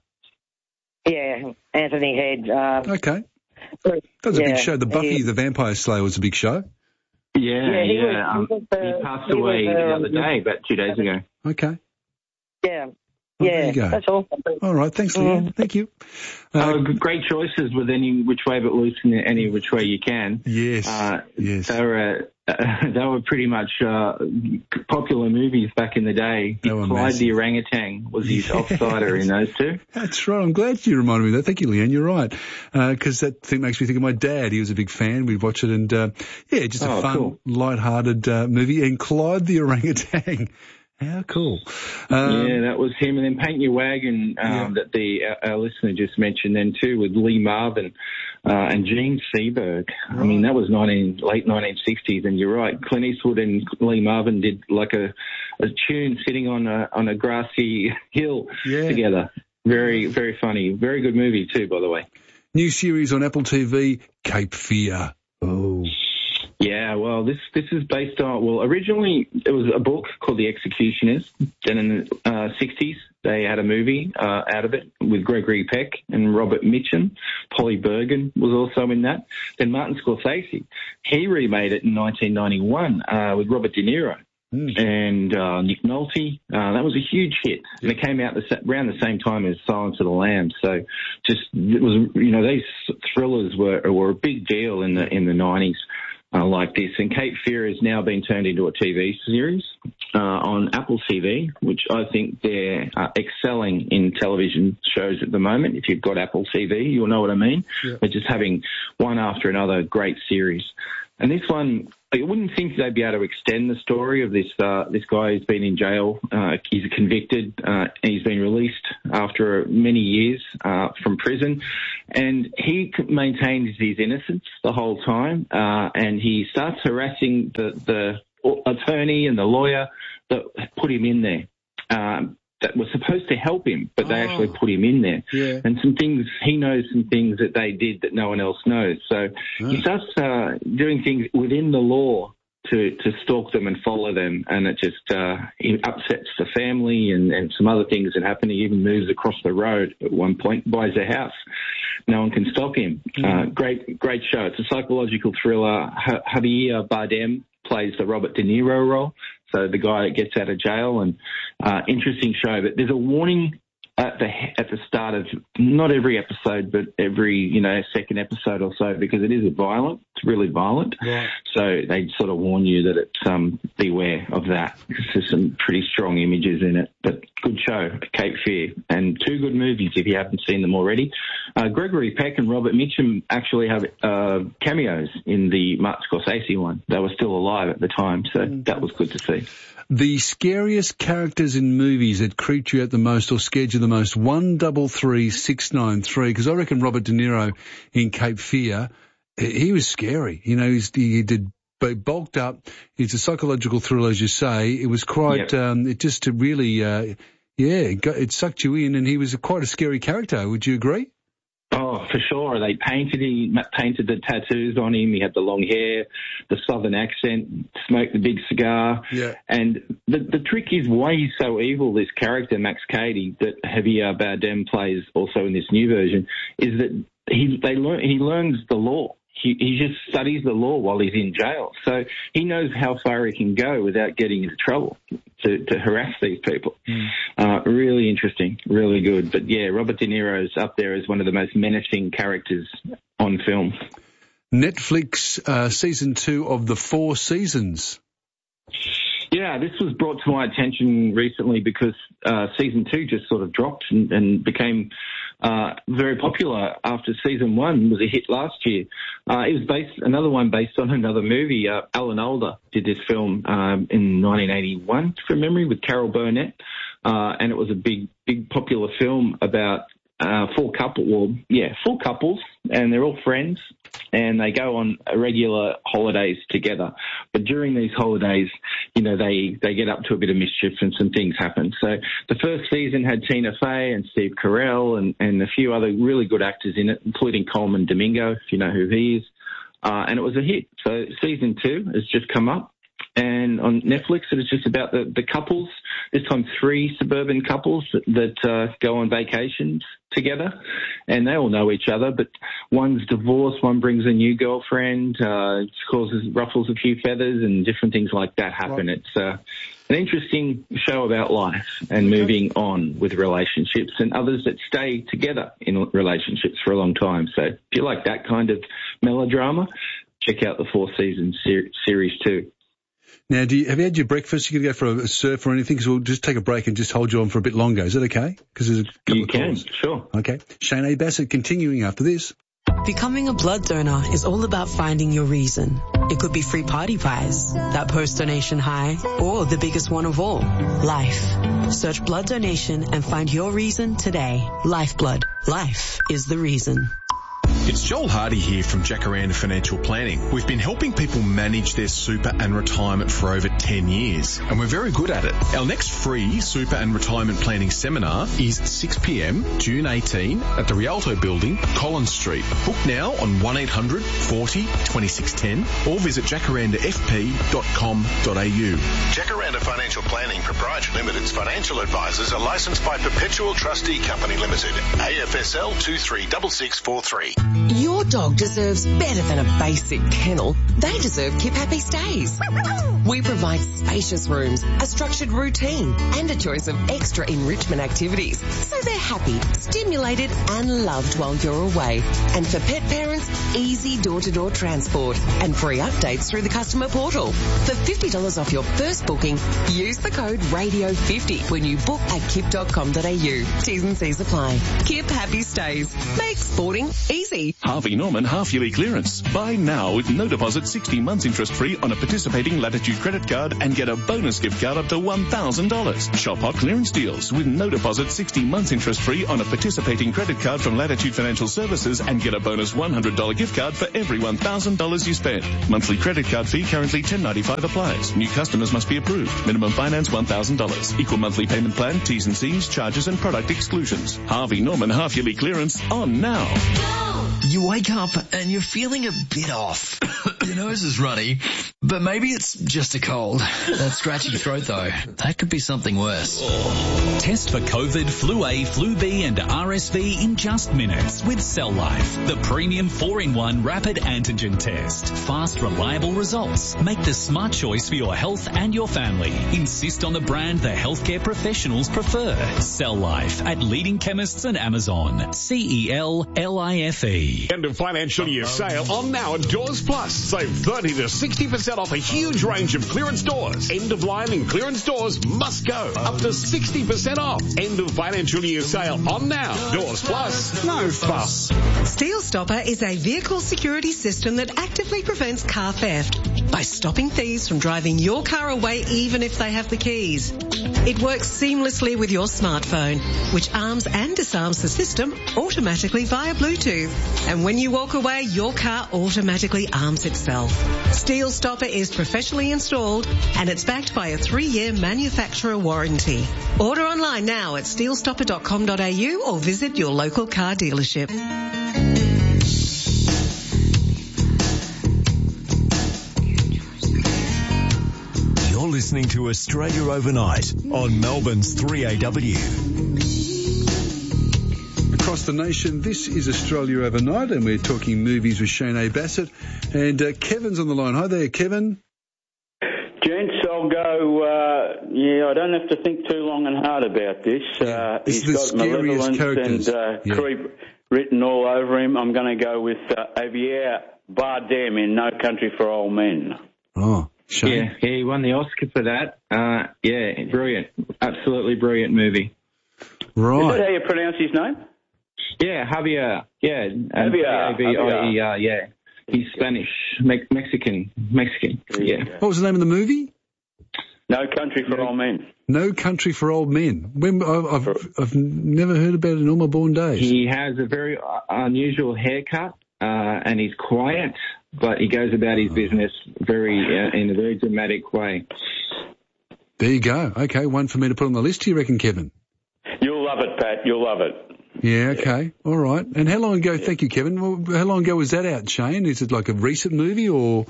[SPEAKER 3] Yeah, Anthony Head. Uh,
[SPEAKER 1] Okay. That was a
[SPEAKER 3] yeah,
[SPEAKER 1] big show. The Buffy
[SPEAKER 3] he-
[SPEAKER 1] the Vampire Slayer was a big show.
[SPEAKER 2] Yeah,
[SPEAKER 3] Yeah,
[SPEAKER 2] yeah.
[SPEAKER 3] he was-
[SPEAKER 2] um,
[SPEAKER 3] he was, uh,
[SPEAKER 2] he passed
[SPEAKER 3] he
[SPEAKER 2] away
[SPEAKER 3] was,
[SPEAKER 2] the
[SPEAKER 3] um,
[SPEAKER 2] other day, about two days ago.
[SPEAKER 1] Okay.
[SPEAKER 3] Yeah,
[SPEAKER 1] Well, there
[SPEAKER 3] yeah,
[SPEAKER 1] you go.
[SPEAKER 3] that's all.
[SPEAKER 1] All right. Thanks, Leanne. Thank you. Uh,
[SPEAKER 2] Oh, g- great choices with Any Which Way But Loose and Any Which Way You Can.
[SPEAKER 1] Yes.
[SPEAKER 2] Uh,
[SPEAKER 1] yes.
[SPEAKER 2] They were uh, they were pretty much uh, popular movies back in the day.
[SPEAKER 1] They were
[SPEAKER 2] Clyde
[SPEAKER 1] massive.
[SPEAKER 2] the Orangutan was his
[SPEAKER 1] Yeah.
[SPEAKER 2] offsider in those two.
[SPEAKER 1] That's right. I'm glad you reminded me of that. Thank you, Leanne. You're right. Because that thing makes me think of my dad. He was a big fan. We'd watch it and, uh, yeah, just a
[SPEAKER 2] Oh,
[SPEAKER 1] fun,
[SPEAKER 2] cool.
[SPEAKER 1] light-hearted uh, movie. And Clyde the Orangutan. How cool. Um,
[SPEAKER 2] yeah, that was him. And then Paint Your Wagon, um,
[SPEAKER 1] Yeah.
[SPEAKER 2] that the our, our listener just mentioned then too, with Lee Marvin uh, and Gene Seberg. I mean, that was nineteen, late nineteen sixties, and you're right. Clint Eastwood and Lee Marvin did like a, a tune sitting on a on a grassy hill
[SPEAKER 1] Yeah.
[SPEAKER 2] together. Very, very funny. Very good movie too, by the way.
[SPEAKER 1] New series on Apple T V, Cape Fear. Oh.
[SPEAKER 2] Yeah, well, this this is based on, well, originally it was a book called The Executionist. Then in the uh, sixties, they had a movie uh, out of it with Gregory Peck and Robert Mitchum. Polly Bergen was also in that. Then Martin Scorsese, he remade it in nineteen ninety-one uh, with Robert De Niro.
[SPEAKER 1] Mm.
[SPEAKER 2] And uh, Nick Nolte. Uh, that was a huge hit. And it came out the, sa- around the same time as Silence of the Lambs. So just, it was, you know, these thrillers were were a big deal in the in the nineties. Uh, like this. And Cape Fear has now been turned into a T V series uh, on Apple T V, which I think they're uh, excelling in television shows at the moment. If you've got Apple T V, you'll know what I mean.
[SPEAKER 1] Yeah.
[SPEAKER 2] They're just having one after another great series. And this one, I wouldn't think they'd be able to extend the story of this uh, this guy who's been in jail. Uh, he's convicted. Uh, and he's been released after many years uh, from prison. And he c- maintains his innocence the whole time. Uh, and he starts harassing the, the attorney and the lawyer that put him in there. Um, that were supposed to help him, but they
[SPEAKER 1] Oh.
[SPEAKER 2] actually put him in there.
[SPEAKER 1] Yeah.
[SPEAKER 2] And some things, he knows some things that they did that no one else knows. So he starts uh, doing things within the law to, to stalk them and follow them, and it just uh, it upsets the family and, and some other things that happen. He even moves across the road at one point, buys a house. No one can stop him. Uh, great, great show. It's a psychological thriller. H- Javier Bardem plays the Robert De Niro role, so the guy that gets out of jail, and uh, interesting show. But there's a warning at the at the start of not every episode, but every you know second episode or so, because it is violent. It's really violent.
[SPEAKER 1] Right.
[SPEAKER 2] So they sort of warn you that it's um beware of that, because there's some pretty strong images in it. But good show, Cape Fear, and two good movies if you haven't seen them already. Uh, Gregory Peck and Robert Mitchum actually have uh, cameos in the Martin Scorsese one. They were still alive at the time, so that was good to see.
[SPEAKER 1] The scariest characters in movies that creeped you out the most or scared you the most, one double three six nine three, because I reckon Robert De Niro in Cape Fear, he was scary. You know, he's, he did bulked up. It's a psychological thriller, as you say. It was quite,
[SPEAKER 2] Yep.
[SPEAKER 1] um, it just really, uh, yeah, it, got, it sucked you in, and he was a, quite a scary character. Would you agree?
[SPEAKER 2] Oh, for sure. They painted him, painted the tattoos on him. He had the long hair, the southern accent, smoked the big cigar.
[SPEAKER 1] Yeah.
[SPEAKER 2] And the the trick is why he's so evil, this character, Max Cady, that Javier Bardem plays also in this new version, is that he they learn he learns the law. He, he just studies the law while he's in jail. So he knows how far he can go without getting into trouble to, to harass these people.
[SPEAKER 1] Mm.
[SPEAKER 2] Uh, really interesting, really good. But yeah, Robert De Niro's up there as one of the most menacing characters on film.
[SPEAKER 1] Netflix uh, season two of The Four Seasons.
[SPEAKER 2] Yeah, this was brought to my attention recently because uh, season two just sort of dropped and, and became uh, very popular after season one was a hit last year. Uh, it was based another one based on another movie. Uh, Alan Alda did this film um, in nineteen eighty-one, from memory, with Carol Burnett, uh, and it was a big, big popular film about uh, four couple, well, yeah, four couples, and they're all friends. And they go on regular holidays together. But during these holidays, you know, they, they get up to a bit of mischief and some things happen. So the first season had Tina Fey and Steve Carell and, and a few other really good actors in it, including Coleman Domingo, if you know who he is. Uh, and it was a hit. So season two has just come up. And on Netflix, it is just about the, the couples, this time three suburban couples that, that uh, go on vacations together. And they all know each other, but one's divorced, one brings a new girlfriend, uh, it causes, ruffles a few feathers, and different things like that happen. Right. It's uh, an interesting show about life and okay. moving on with relationships and others that stay together in relationships for a long time. So if you like that kind of melodrama, check out the four season ser- series too.
[SPEAKER 1] Now, do you, have you had your breakfast? You going to go for a surf or anything? Because we'll just take a break and just hold you on for a bit longer. Is that okay? Because there's a couple
[SPEAKER 2] you
[SPEAKER 1] of
[SPEAKER 2] can,
[SPEAKER 1] calls.
[SPEAKER 2] Sure.
[SPEAKER 1] Okay. Shane A. Bassett continuing after this.
[SPEAKER 4] Becoming a blood donor is all about finding your reason. It could be free party pies, that post-donation high, or the biggest one of all, life. Search blood donation and find your reason today. Lifeblood. Life is the reason.
[SPEAKER 5] It's Joel Hardy here from Jacaranda Financial Planning. We've been helping people manage their super and retirement for over ten years, and we're very good at it. Our next free super and retirement planning seminar is six p.m, June eighteenth, at the Rialto Building, Collins Street. Book now on one eight hundred forty twenty-six ten or visit jacaranda f p dot com dot a u.
[SPEAKER 6] Jacaranda Financial Planning Proprietary Limited's financial advisors are licensed by Perpetual Trustee Company Limited, A F S L two three six six four three.
[SPEAKER 24] Your dog deserves better than a basic kennel. They deserve Keep Happy Stays. We provide spacious rooms, a structured routine, and a choice of extra enrichment activities, so they're happy, stimulated, and loved while you're away. And for pet parents, easy door-to-door transport and free updates through the customer portal. For fifty dollars off your first booking, use the code radio fifty when you book at kip dot com dot a u. T's and C's apply. Keep Happy Stays. Make sporting easy.
[SPEAKER 25] Harvey Norman half-yearly clearance. Buy now with no deposit, sixty months interest-free on a participating Latitude credit card and get a bonus gift card up to one thousand dollars. Shop hot clearance deals with no deposit, sixty months interest-free on a participating credit card from Latitude Financial Services and get a bonus one hundred dollars gift card for every one thousand dollars you spend. Monthly credit card fee currently ten ninety-five applies. New customers must be approved. Minimum finance one thousand dollars. Equal monthly payment plan, T's and C's, charges and product exclusions. Harvey Norman half-yearly clearance on now.
[SPEAKER 26] You wake up and you're feeling a bit off. Your nose is runny, but maybe it's just a cold. That scratchy throat, though, that could be something worse.
[SPEAKER 27] Test for COVID, Flu A, Flu B and R S V in just minutes with Cell Life, the premium four in one rapid antigen test. Fast, reliable results. Make the smart choice for your health and your family. Insist on the brand the healthcare professionals prefer. Cell Life at leading chemists and Amazon. C E L L I F E.
[SPEAKER 20] End of financial year sale on now at Doors Plus. Save thirty to sixty percent off a huge range of clearance doors. End of line and clearance doors must go. Up to sixty percent off. End of financial year sale on now. Doors Plus. No fuss.
[SPEAKER 28] Steel Stopper is a vehicle security system that actively prevents car theft by stopping thieves from driving your car away even if they have the keys. It works seamlessly with your smartphone, which arms and disarms the system automatically via Bluetooth. And when you walk away, your car automatically arms itself. Steel Stopper is professionally installed and it's backed by a three-year manufacturer warranty. Order online now at steel stopper dot com dot a u or visit your local car dealership.
[SPEAKER 14] You're listening to Australia Overnight on Melbourne's three A W.
[SPEAKER 1] Across the nation, this is Australia Overnight, and we're talking movies with Shane A. Bassett. And uh, Kevin's on the line. Hi there, Kevin.
[SPEAKER 29] Gents, I'll go, uh, yeah, I don't have to think too long and hard about this. Uh,
[SPEAKER 1] It's
[SPEAKER 29] he's
[SPEAKER 1] the
[SPEAKER 29] got
[SPEAKER 1] scariest
[SPEAKER 29] malevolence
[SPEAKER 1] characters.
[SPEAKER 29] and uh,
[SPEAKER 1] Yeah.
[SPEAKER 29] creep written all over him. I'm going to go with uh, Javier Bardem in No Country for Old Men.
[SPEAKER 1] Oh, Shane?
[SPEAKER 2] Yeah, he won the Oscar for that. Uh, yeah, brilliant. Absolutely brilliant movie.
[SPEAKER 1] Right.
[SPEAKER 29] Is that how you pronounce his name?
[SPEAKER 2] Yeah, Javier. Yeah.
[SPEAKER 29] Javier.
[SPEAKER 2] V I E R, yeah. He's Spanish, Me- Mexican. Mexican, yeah.
[SPEAKER 1] What was the name of the movie?
[SPEAKER 29] No Country for Old Men.
[SPEAKER 1] No Country for Old Men. When, I've, I've never heard about it in all my born days.
[SPEAKER 2] He has a very uh, unusual haircut, uh, and he's quiet, but he goes about his business very uh, in a very dramatic way.
[SPEAKER 1] There you go. Okay, one for me to put on the list, do you reckon, Kevin?
[SPEAKER 29] You'll love it, Pat. You'll love it.
[SPEAKER 1] Yeah, okay. All right. And how long ago, thank you, Kevin, well, how long ago was that out, Shane? Is it like a recent movie or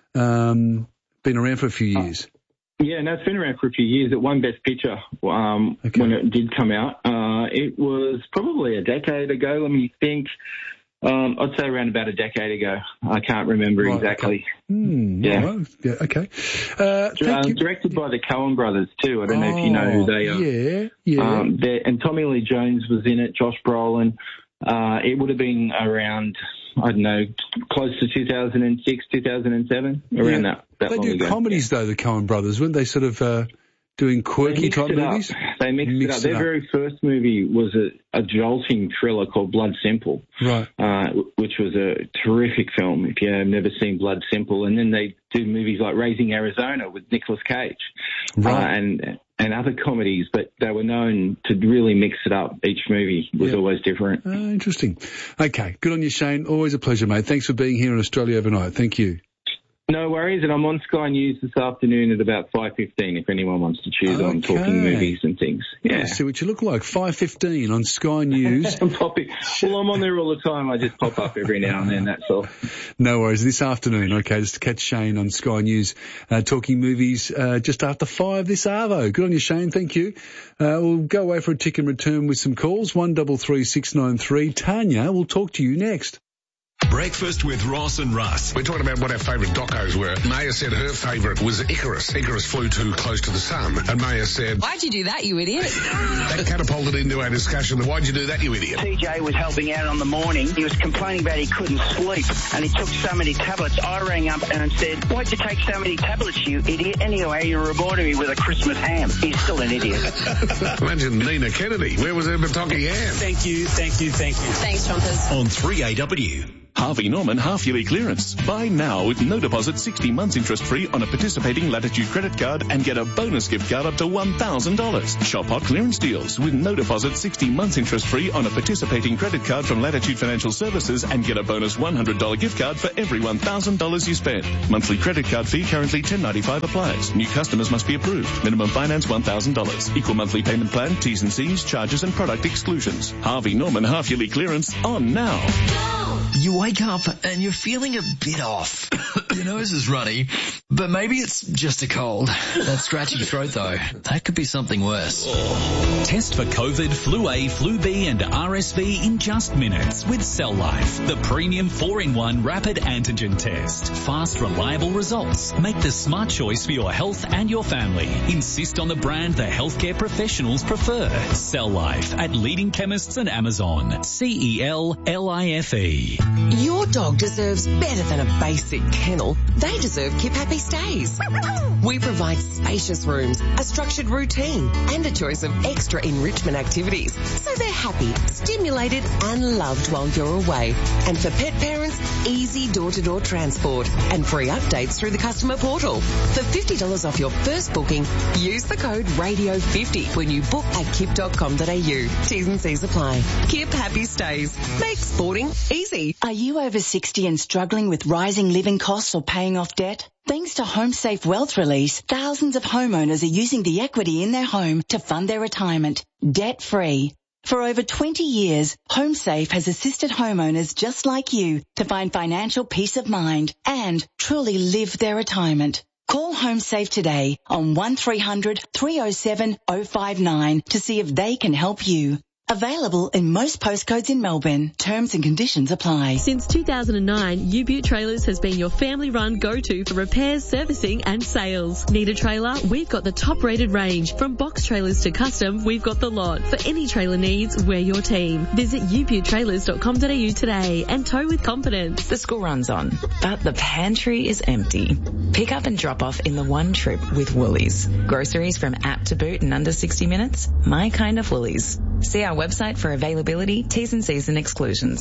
[SPEAKER 1] um, been around for a few years?
[SPEAKER 2] Yeah, no, it's been around for a few years. It won Best Picture um,
[SPEAKER 1] okay.
[SPEAKER 2] when it did come out. Uh, it was probably a decade ago, let me think. Um, I'd say around about a decade ago. I can't remember
[SPEAKER 1] right,
[SPEAKER 2] exactly.
[SPEAKER 1] Okay. Mm,
[SPEAKER 2] yeah.
[SPEAKER 1] Right. yeah. Okay. Uh, thank
[SPEAKER 2] um,
[SPEAKER 1] you.
[SPEAKER 2] Directed by the Coen brothers too. I don't
[SPEAKER 1] oh,
[SPEAKER 2] know if you know who they are.
[SPEAKER 1] Yeah, yeah.
[SPEAKER 2] Um, and Tommy Lee Jones was in it, Josh Brolin. Uh, it would have been around, I don't know, close to two thousand six, two thousand seven, around
[SPEAKER 1] yeah.
[SPEAKER 2] that, that
[SPEAKER 1] They
[SPEAKER 2] long
[SPEAKER 1] do
[SPEAKER 2] ago.
[SPEAKER 1] comedies, though, the Coen brothers, weren't they? Sort of uh, doing quirky type movies?
[SPEAKER 2] They mixed,
[SPEAKER 1] mixed
[SPEAKER 2] it up.
[SPEAKER 1] it
[SPEAKER 2] Their
[SPEAKER 1] up.
[SPEAKER 2] very first movie was a, a jolting thriller called Blood Simple,
[SPEAKER 1] right?
[SPEAKER 2] Uh, which was a terrific film if you have never seen Blood Simple. And then they do movies like Raising Arizona with Nicolas Cage,
[SPEAKER 1] right.
[SPEAKER 2] uh, and and other comedies. But they were known to really mix it up. Each movie was
[SPEAKER 1] yeah.
[SPEAKER 2] always different.
[SPEAKER 1] Uh, interesting. Okay, good on you, Shane. Always a pleasure, mate. Thanks for being here in Australia overnight. Thank you.
[SPEAKER 2] No worries, and I'm on Sky News this afternoon at about five fifteen if anyone wants to choose
[SPEAKER 1] okay.
[SPEAKER 2] on talking movies and things. Yeah.
[SPEAKER 1] yeah. See what you look like. five fifteen on Sky News.
[SPEAKER 2] I'm popping. Well, I'm on there all the time. I just pop up every now and then, that's all.
[SPEAKER 1] No worries. This afternoon, okay, just to catch Shane on Sky News, uh, talking movies uh, just after five this arvo. Good on you, Shane. Thank you. Uh, we'll go away for a tick and return with some calls. one double three six nine three. Tanya will talk to you next.
[SPEAKER 8] Breakfast with Ross and Russ.
[SPEAKER 7] We're talking about what our favourite docos were. Maya said her favourite was Icarus. Icarus flew too close to the sun. And Maya said...
[SPEAKER 24] Why'd you do that, you idiot?
[SPEAKER 7] That catapulted into our discussion. Why'd you do that, you idiot?
[SPEAKER 9] T J was helping out on the morning. He was complaining about he couldn't sleep and he took so many tablets. I rang up and said, why'd you take so many tablets, you idiot? Anyway, you rewarded me with a Christmas ham. He's still an idiot.
[SPEAKER 7] Imagine Nina Kennedy. Where was her Bataki ham?
[SPEAKER 9] Thank you, thank you, thank you.
[SPEAKER 24] Thanks, Trumpers.
[SPEAKER 8] On three A W.
[SPEAKER 25] Harvey Norman half-yearly clearance. Buy now with no deposit, sixty months interest-free on a participating Latitude credit card and get a bonus gift card up to one thousand dollars. Shop hot clearance deals with no deposit, sixty months interest-free on a participating credit card from Latitude Financial Services and get a bonus one hundred dollars gift card for every one thousand dollars you spend. Monthly credit card fee currently ten ninety-five applies. New customers must be approved. Minimum finance one thousand dollars. Equal monthly payment plan, T's and C's, charges and product exclusions. Harvey Norman half-yearly clearance on now.
[SPEAKER 26] You wake up and you're feeling a bit off. Your nose is runny, but maybe it's just a cold. That scratchy throat though, that could be something worse.
[SPEAKER 27] Test for COVID, Flu A, Flu B and R S V in just minutes with Cell Life, the premium four in one rapid antigen test. Fast, reliable results. Make the smart choice for your health and your family. Insist on the brand the healthcare professionals prefer. Cell Life at leading chemists and Amazon. C E L L I F E.
[SPEAKER 24] Your dog deserves better than a basic kennel. They deserve Keep Happy Stays. We provide spacious rooms, a structured routine, and a choice of extra enrichment activities, so they're happy, stimulated, and loved while you're away. And for pet parents, easy door-to-door transport and free updates through the customer portal. For fifty dollars off your first booking, use the code radio fifty when you book at kip dot com dot a u. T's and C's apply. Keep Happy Stays. Make sporting easy.
[SPEAKER 10] Are you over sixty and struggling with rising living costs or paying off debt? Thanks to HomeSafe Wealth Release, thousands of homeowners are using the equity in their home to fund their retirement, debt-free. For over twenty years, HomeSafe has assisted homeowners just like you to find financial peace of mind and truly live their retirement. Call HomeSafe today on one three hundred, three oh seven, oh five nine to see if they can help you. Available in most postcodes in Melbourne. Terms and conditions apply.
[SPEAKER 11] Since two thousand nine, U-Butte Trailers has been your family-run go-to for repairs, servicing and sales. Need a trailer? We've got the top-rated range. From box trailers to custom, we've got the lot. For any trailer needs, we're your team. Visit u butte trailers dot com dot a u today and tow with confidence.
[SPEAKER 12] The school runs on, but the pantry is empty. Pick up and drop off in the one trip with Woolies. Groceries from app to boot in under sixty minutes? My kind of Woolies. See our website for availability, T's and C's and exclusions.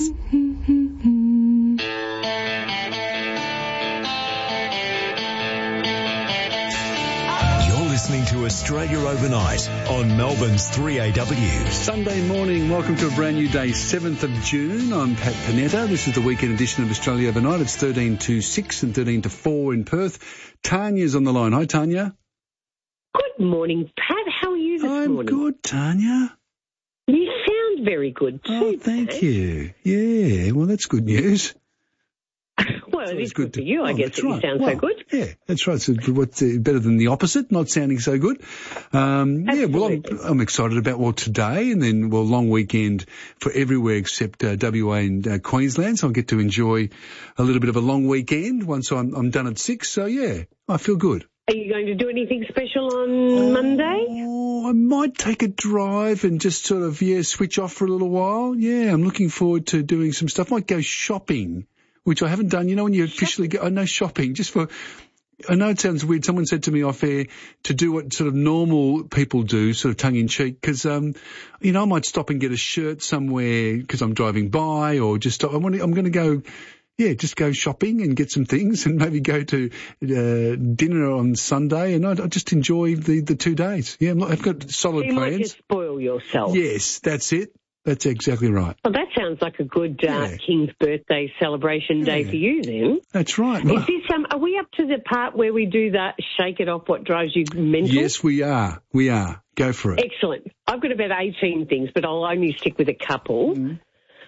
[SPEAKER 14] You're listening to Australia Overnight on Melbourne's three A W.
[SPEAKER 1] Sunday morning, welcome to a brand new day, seventh of June. I'm Pat Panetta. This is the weekend edition of Australia Overnight. It's thirteen to six and thirteen to four in Perth. Tanya's on the line. Hi, Tanya.
[SPEAKER 13] Good morning, Pat. How are you this
[SPEAKER 1] I'm
[SPEAKER 13] morning?
[SPEAKER 1] I'm good, Tanya.
[SPEAKER 13] You sound very good too.
[SPEAKER 1] Oh, thank
[SPEAKER 13] Pat.
[SPEAKER 1] you. Yeah, well, that's good news.
[SPEAKER 13] Well, it is good, good for you, I
[SPEAKER 1] oh,
[SPEAKER 13] guess, that
[SPEAKER 1] right.
[SPEAKER 13] you sound
[SPEAKER 1] well,
[SPEAKER 13] so good.
[SPEAKER 1] Yeah, that's right. So what's uh, better than the opposite, not sounding so good. Um, yeah, well, I'm, I'm excited about, well, today and then, well, long weekend for everywhere except uh, W A and uh, Queensland. So I'll get to enjoy a little bit of a long weekend once I'm, I'm done at six. So, yeah, I feel good.
[SPEAKER 13] Are you going to do anything special on oh, Monday?
[SPEAKER 1] Oh, I might take a drive and just sort of, yeah, switch off for a little while. Yeah, I'm looking forward to doing some stuff. Might go shopping, which I haven't done. You know, when you officially go, I know shopping, just for, I know it sounds weird. Someone said to me off air to do what sort of normal people do, sort of tongue in cheek, because, um, you know, I might stop and get a shirt somewhere because I'm driving by or just, I want to, I'm going to go, yeah, just go shopping and get some things and maybe go to uh, dinner on Sunday, and I, I just enjoy the, the two days. Yeah, I'm not, I've got solid
[SPEAKER 13] you
[SPEAKER 1] plans.
[SPEAKER 13] You might just spoil yourself.
[SPEAKER 1] Yes, that's it. That's exactly right.
[SPEAKER 13] Well, that sounds like a good uh, yeah. King's birthday celebration day
[SPEAKER 1] yeah.
[SPEAKER 13] for you then.
[SPEAKER 1] That's right.
[SPEAKER 13] Is this, um, are we up to the part where we do that shake it off what drives you mental?
[SPEAKER 1] Yes, we are. We are. Go for it.
[SPEAKER 13] Excellent. I've got about eighteen things, but I'll only stick with a couple. Mm.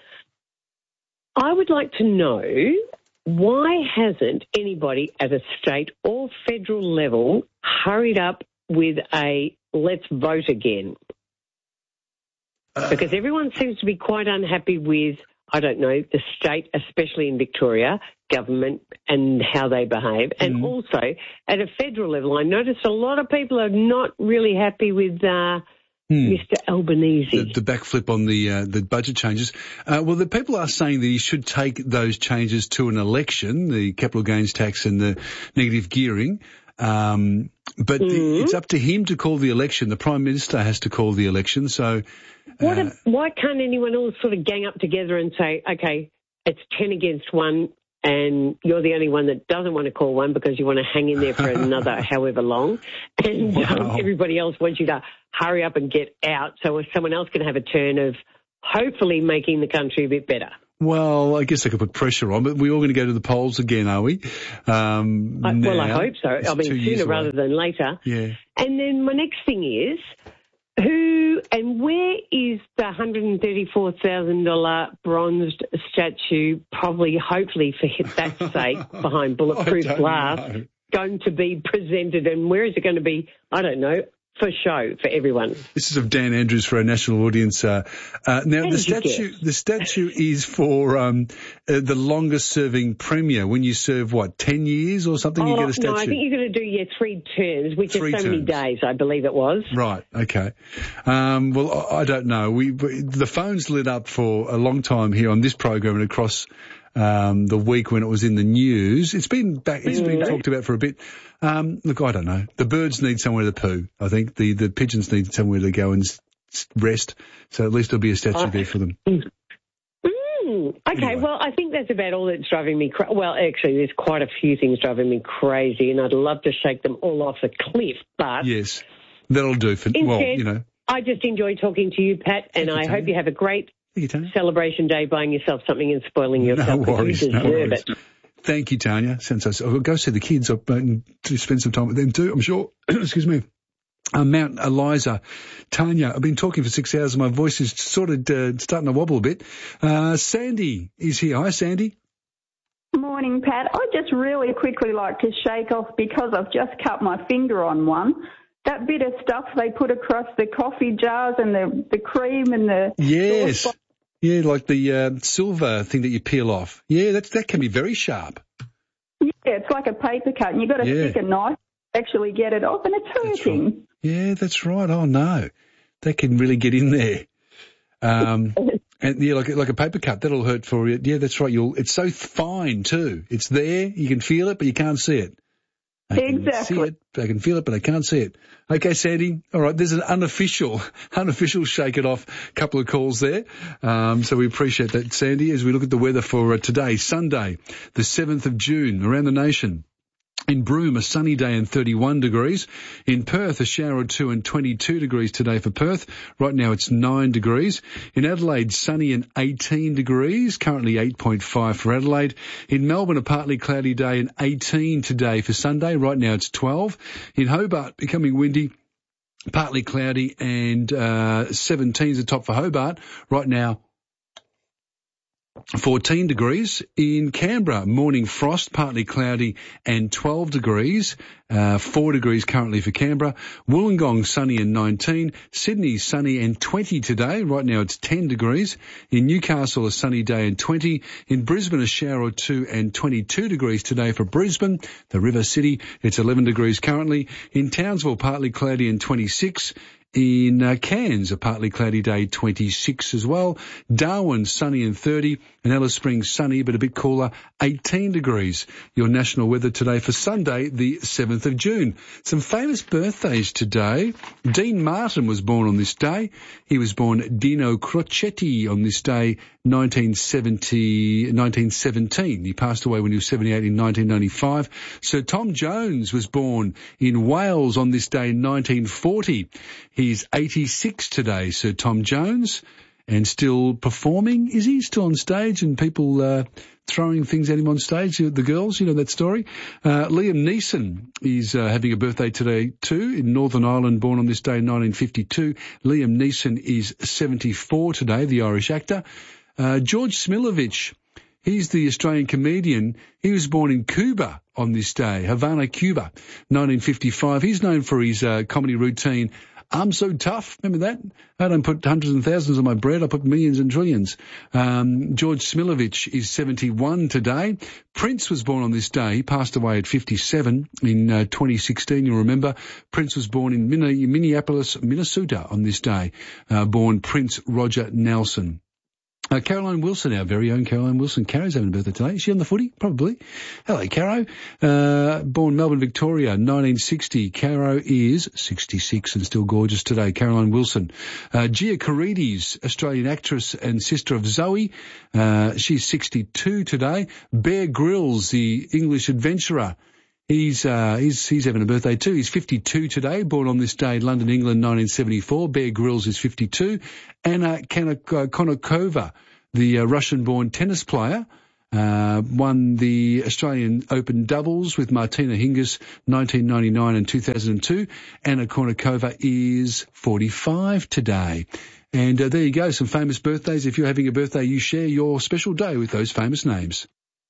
[SPEAKER 13] I would like to know, why hasn't anybody at a state or federal level hurried up with a let's vote again? Uh, because everyone seems to be quite unhappy with, I don't know, the state, especially in Victoria, government and how they behave. And mm. also, at a federal level, I noticed a lot of people are not really happy with uh Hmm. Mister Albanese.
[SPEAKER 1] The, the backflip on the uh, the budget changes. Uh, well, the people are saying that he should take those changes to an election, the capital gains tax and the negative gearing. Um, but mm. the, it's up to him to call the election. The Prime Minister has to call the election. So,
[SPEAKER 13] what
[SPEAKER 1] uh,
[SPEAKER 13] a, why can't anyone all sort of gang up together and say, okay, it's ten against one, and you're the only one that doesn't want to call one because you want to hang in there for another however long, and wow. um, everybody else wants you to hurry up and get out so someone else can have a turn of hopefully making the country a bit better.
[SPEAKER 1] Well, I guess I could put pressure on, but we're all going to go to the polls again, are we? Um,
[SPEAKER 13] I,
[SPEAKER 1] now,
[SPEAKER 13] well, I hope so. I mean, sooner rather than later.
[SPEAKER 1] Yeah.
[SPEAKER 13] And then my next thing is, who and where is the one hundred thirty-four thousand dollars bronzed statue, probably, hopefully, for that sake, behind bulletproof glass, know. going to be presented, and where is it going to be? I don't know. For show, for everyone.
[SPEAKER 1] This is of Dan Andrews for our national audience. Uh, uh, now,
[SPEAKER 13] How
[SPEAKER 1] the statue, the statue is for um, uh, the longest-serving premier. When you serve, what, ten years or something,
[SPEAKER 13] oh,
[SPEAKER 1] you get a statue?
[SPEAKER 13] No, I think you're going to do, yeah, three terms, which
[SPEAKER 1] three
[SPEAKER 13] is so
[SPEAKER 1] terms.
[SPEAKER 13] many days, I believe it was.
[SPEAKER 1] Right, okay. Um, well, I, I don't know. We, we the phone's lit up for a long time here on this program and across um, the week when it was in the news. It's been back. It's been mm-hmm. talked about for a bit. Um, look, I don't know. The birds need somewhere to poo. I think the, the pigeons need somewhere to go and s- rest. So at least there'll be a statue uh, there for them.
[SPEAKER 13] Mm, okay, anyway. Well, I think that's about all that's driving me crazy. Well, actually, there's quite a few things driving me crazy, and I'd love to shake them all off a cliff, but...
[SPEAKER 1] Yes, that'll do for...
[SPEAKER 13] Instead,
[SPEAKER 1] well, you know...
[SPEAKER 13] I just enjoy talking to you, Pat, and I hope you have a great
[SPEAKER 1] you,
[SPEAKER 13] celebration day buying yourself something and spoiling yourself.
[SPEAKER 1] No worries,
[SPEAKER 13] you deserve
[SPEAKER 1] no worries.
[SPEAKER 13] it.
[SPEAKER 1] Thank you, Tanya. Since I, I'll go see the kids I'll, and spend some time with them too, I'm sure. Excuse me. Uh, Mount Eliza. Tanya, I've been talking for six hours and my voice is sort of uh, starting to wobble a bit. Uh, Sandy is here. Hi, Sandy.
[SPEAKER 15] Morning, Pat. I'd just really quickly like to shake off, because I've just cut my finger on one, that bit of stuff they put across the coffee jars and the, the cream and the...
[SPEAKER 1] Yes. Yeah, like the uh, silver thing that you peel off. Yeah, that's, that can be very sharp.
[SPEAKER 15] Yeah, it's like a paper cut, and you've got to
[SPEAKER 1] Yeah.
[SPEAKER 15] stick a knife to actually get it off, and it's hurting.
[SPEAKER 1] Yeah, that's right. Oh, no. That can really get in there. Um, and, yeah, like, like a paper cut, that'll hurt for you. Yeah, that's right. You'll. It's so fine, too. It's there. You can feel it, but you can't see it. I can
[SPEAKER 15] Exactly.
[SPEAKER 1] see it, I can feel it, but I can't see it. Okay, Sandy. All right, there's an unofficial, unofficial shake it off couple of calls there. Um, so we appreciate that, Sandy, as we look at the weather for uh, today, Sunday, the seventh of June, around the nation. In Broome, a sunny day and thirty-one degrees. In Perth, a shower or two and twenty-two degrees today for Perth. Right now it's nine degrees. In Adelaide, sunny and eighteen degrees. Currently eight point five for Adelaide. In Melbourne, a partly cloudy day and eighteen today for Sunday. Right now it's twelve. In Hobart, becoming windy. Partly cloudy and uh, seventeen is the top for Hobart. Right now, fourteen degrees. In Canberra, morning frost, partly cloudy and twelve degrees. Uh, four degrees currently for Canberra. Wollongong, sunny and nineteen. Sydney, sunny and twenty today. Right now it's ten degrees. In Newcastle, a sunny day and twenty. In Brisbane, a shower or two and twenty-two degrees today for Brisbane. The River City, it's eleven degrees currently. In Townsville, partly cloudy and twenty-six. In uh, Cairns, a partly cloudy day, twenty-six as well. Darwin, sunny and thirty. And Alice Springs, sunny but a bit cooler, eighteen degrees. Your national weather today for Sunday, the seventh of June. Some famous birthdays today. Dean Martin was born on this day. He was born Dino Crocetti on this day, nineteen seventy, nineteen seventeen. He passed away when he was seventy-eight in nineteen ninety-five. Sir Tom Jones was born in Wales on this day, nineteen forty. He's eighty-six today, Sir Tom Jones, and still performing. Is he still on stage and people uh, throwing things at him on stage? The girls, you know that story. Uh, Liam Neeson is uh, having a birthday today too, in Northern Ireland, born on this day in nineteen fifty-two. Liam Neeson is seventy-four today, the Irish actor. Uh, George Smilovich, he's the Australian comedian. He was born in Cuba on this day, Havana, Cuba, nineteen fifty-five. He's known for his uh, comedy routine, I'm so tough. Remember that? I don't put hundreds and thousands on my bread. I put millions and trillions. Um, George Smilovich is seventy-one today. Prince was born on this day. He passed away at fifty-seven in uh, twenty sixteen. You'll remember Prince was born in Minneapolis, Minnesota on this day. Uh, born Prince Roger Nelson. Uh, Caroline Wilson, our very own Caroline Wilson. Caro's having a birthday today. Is she on the footy? Probably. Hello, Caro. Uh, born Melbourne, Victoria, nineteen sixty. Caro is sixty-six and still gorgeous today. Caroline Wilson. Uh, Gia Carides, Australian actress and sister of Zoe. Uh, she's sixty-two today. Bear Grylls, the English adventurer. He's, uh, he's, he's having a birthday too. He's fifty-two today, born on this day in London, England, nineteen seventy-four. Bear Grylls is fifty-two. Anna Konikova, the uh, Russian-born tennis player, uh, won the Australian Open doubles with Martina Hingis, nineteen ninety-nine and two thousand two. Anna Konikova is forty-five today. And uh, there you go, some famous birthdays. If you're having a birthday, you share your special day with those famous names.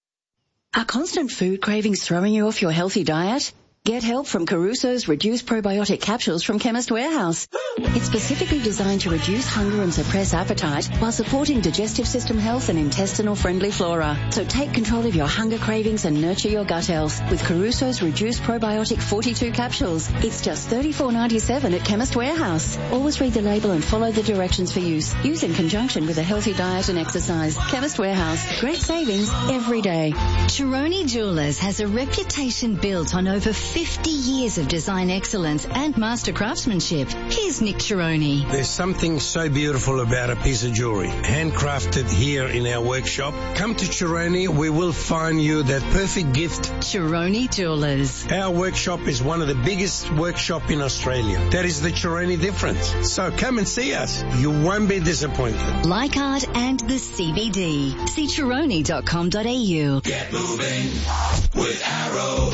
[SPEAKER 10] Are constant food cravings throwing you off your healthy diet? Get help from Caruso's Reduced Probiotic Capsules from Chemist Warehouse. It's specifically designed to reduce hunger and suppress appetite while supporting digestive system health and intestinal-friendly flora. So take control of your hunger cravings and nurture your gut health with Caruso's Reduced Probiotic forty-two capsules. It's just thirty-four ninety-seven at Chemist Warehouse. Always read the label and follow the directions for use. Use in conjunction with a healthy diet and exercise. Chemist Warehouse. Great savings every day.
[SPEAKER 3] Chironi Jewelers has a reputation built on over fifty years of design excellence and master craftsmanship. Here's Nick Chironi.
[SPEAKER 4] There's something so beautiful about a piece of jewelry, handcrafted here in our workshop. Come to Chironi, we will find you that perfect gift.
[SPEAKER 3] Chironi Jewelers.
[SPEAKER 4] Our workshop is one of the biggest workshops in Australia. That is the Chironi difference. So come and see us. You won't be disappointed.
[SPEAKER 3] Leichhardt and the C B D. See chironi dot com dot a u.
[SPEAKER 16] Get moving with Arrow.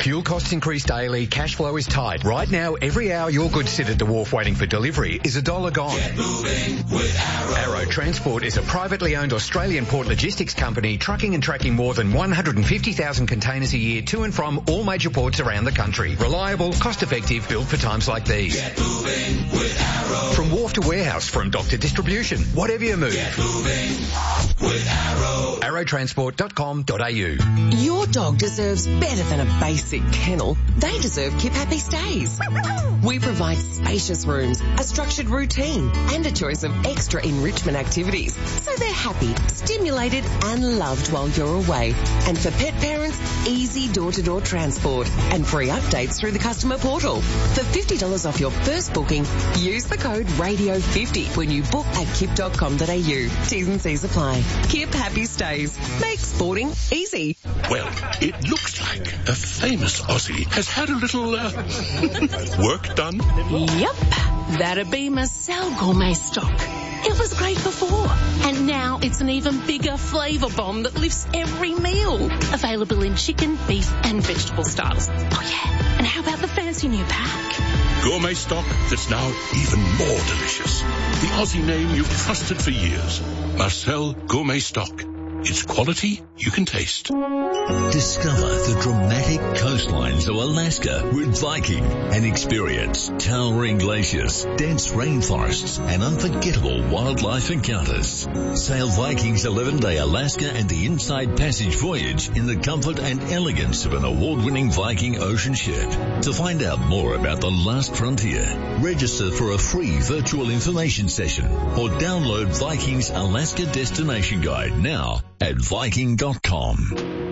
[SPEAKER 5] Fuel costs increase daily, cash flow is tight. Right now, every hour your goods sit at the wharf waiting for delivery is a dollar gone.
[SPEAKER 6] Get moving with Arrow.
[SPEAKER 5] Arrow Transport is a privately owned Australian port logistics company trucking and tracking more than one hundred fifty thousand containers a year to and from all major ports around the country. Reliable, cost-effective, built for times like these.
[SPEAKER 6] Get moving with Arrow.
[SPEAKER 5] From wharf to warehouse, from dock to distribution, whatever you move.
[SPEAKER 6] Get moving with Arrow.
[SPEAKER 5] arrow transport dot com dot a u.
[SPEAKER 24] Your dog deserves better than a basic kennel. They deserve Keep Happy Stays. We provide spacious rooms, a structured routine, and a choice of extra enrichment activities, so they're happy, stimulated, and loved while you're away. And for pet parents, easy door-to-door transport and free updates through the customer portal. For fifty dollars off your first booking, use the code radio fifty when you book at kip dot com dot a u. T's and C's apply. Kip Happy Stays. Make sporting easy.
[SPEAKER 7] Well, it looks like a famous Aussie has had a little uh, work done.
[SPEAKER 16] Yep, that'd be Marcel Gourmet Stock. It was great before, and now it's an even bigger flavour bomb that lifts every meal. Available in chicken, beef and vegetable styles. Oh yeah, and how about the fancy new pack?
[SPEAKER 7] Gourmet stock that's now even more delicious. The Aussie name you've trusted for years. Marcel Gourmet Stock. It's quality you can taste.
[SPEAKER 8] Discover the dramatic coastlines of Alaska with Viking and experience towering glaciers, dense rainforests, and unforgettable wildlife encounters. Sail Viking's eleven-day Alaska and the Inside Passage voyage in the comfort and elegance of an award-winning Viking ocean ship. To find out more about the last frontier, register for a free virtual information session or download Viking's Alaska Destination Guide now at Viking dot com.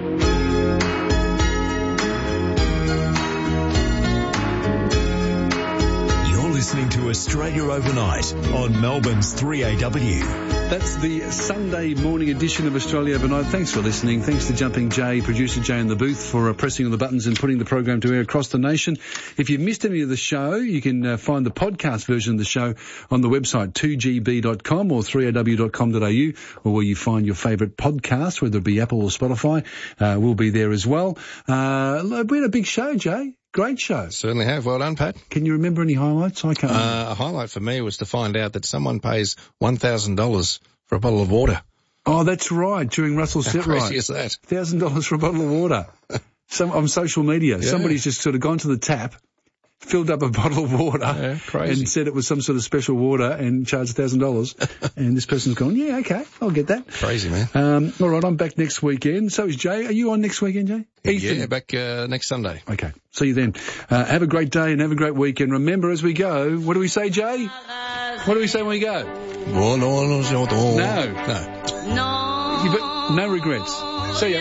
[SPEAKER 14] You're listening to Australia Overnight on Melbourne's three A W.
[SPEAKER 1] That's the Sunday morning edition of Australia Overnight. Thanks for listening. Thanks to Jumping Jay, producer Jay in the booth, for uh, pressing on the buttons and putting the program to air across the nation. If you've missed any of the show, you can uh, find the podcast version of the show on the website two G B dot com or three A W dot com dot a u, or where you find your favourite podcast, whether it be Apple or Spotify. Uh, we'll be there as well. Uh, we had a big show, Jay. Great show.
[SPEAKER 17] Certainly have. Well done, Pat.
[SPEAKER 1] Can you remember any highlights? I can't.
[SPEAKER 17] Uh, a highlight for me was to find out that someone pays one thousand dollars for a bottle of water.
[SPEAKER 1] Oh, that's right. During Russell's set, right?
[SPEAKER 17] How crazy is that?
[SPEAKER 1] one thousand dollars for a bottle of water. Some, on social media. Yeah. Somebody's just sort of gone to the tap, filled up a bottle of water,
[SPEAKER 17] yeah, crazy.
[SPEAKER 1] and said it was some sort of special water and charged one thousand dollars. And this person's gone, yeah, okay, I'll get that.
[SPEAKER 17] Crazy, man.
[SPEAKER 1] Um, all right, I'm back next weekend. So is Jay. Are you on next weekend, Jay? Ethan?
[SPEAKER 17] Yeah, back uh, next Sunday.
[SPEAKER 1] Okay, see you then. Uh, have a great day and have a great weekend. Remember, as we go, what do we say, Jay? What do we say when we go?
[SPEAKER 17] No. No.
[SPEAKER 1] No. No. No regrets. See ya.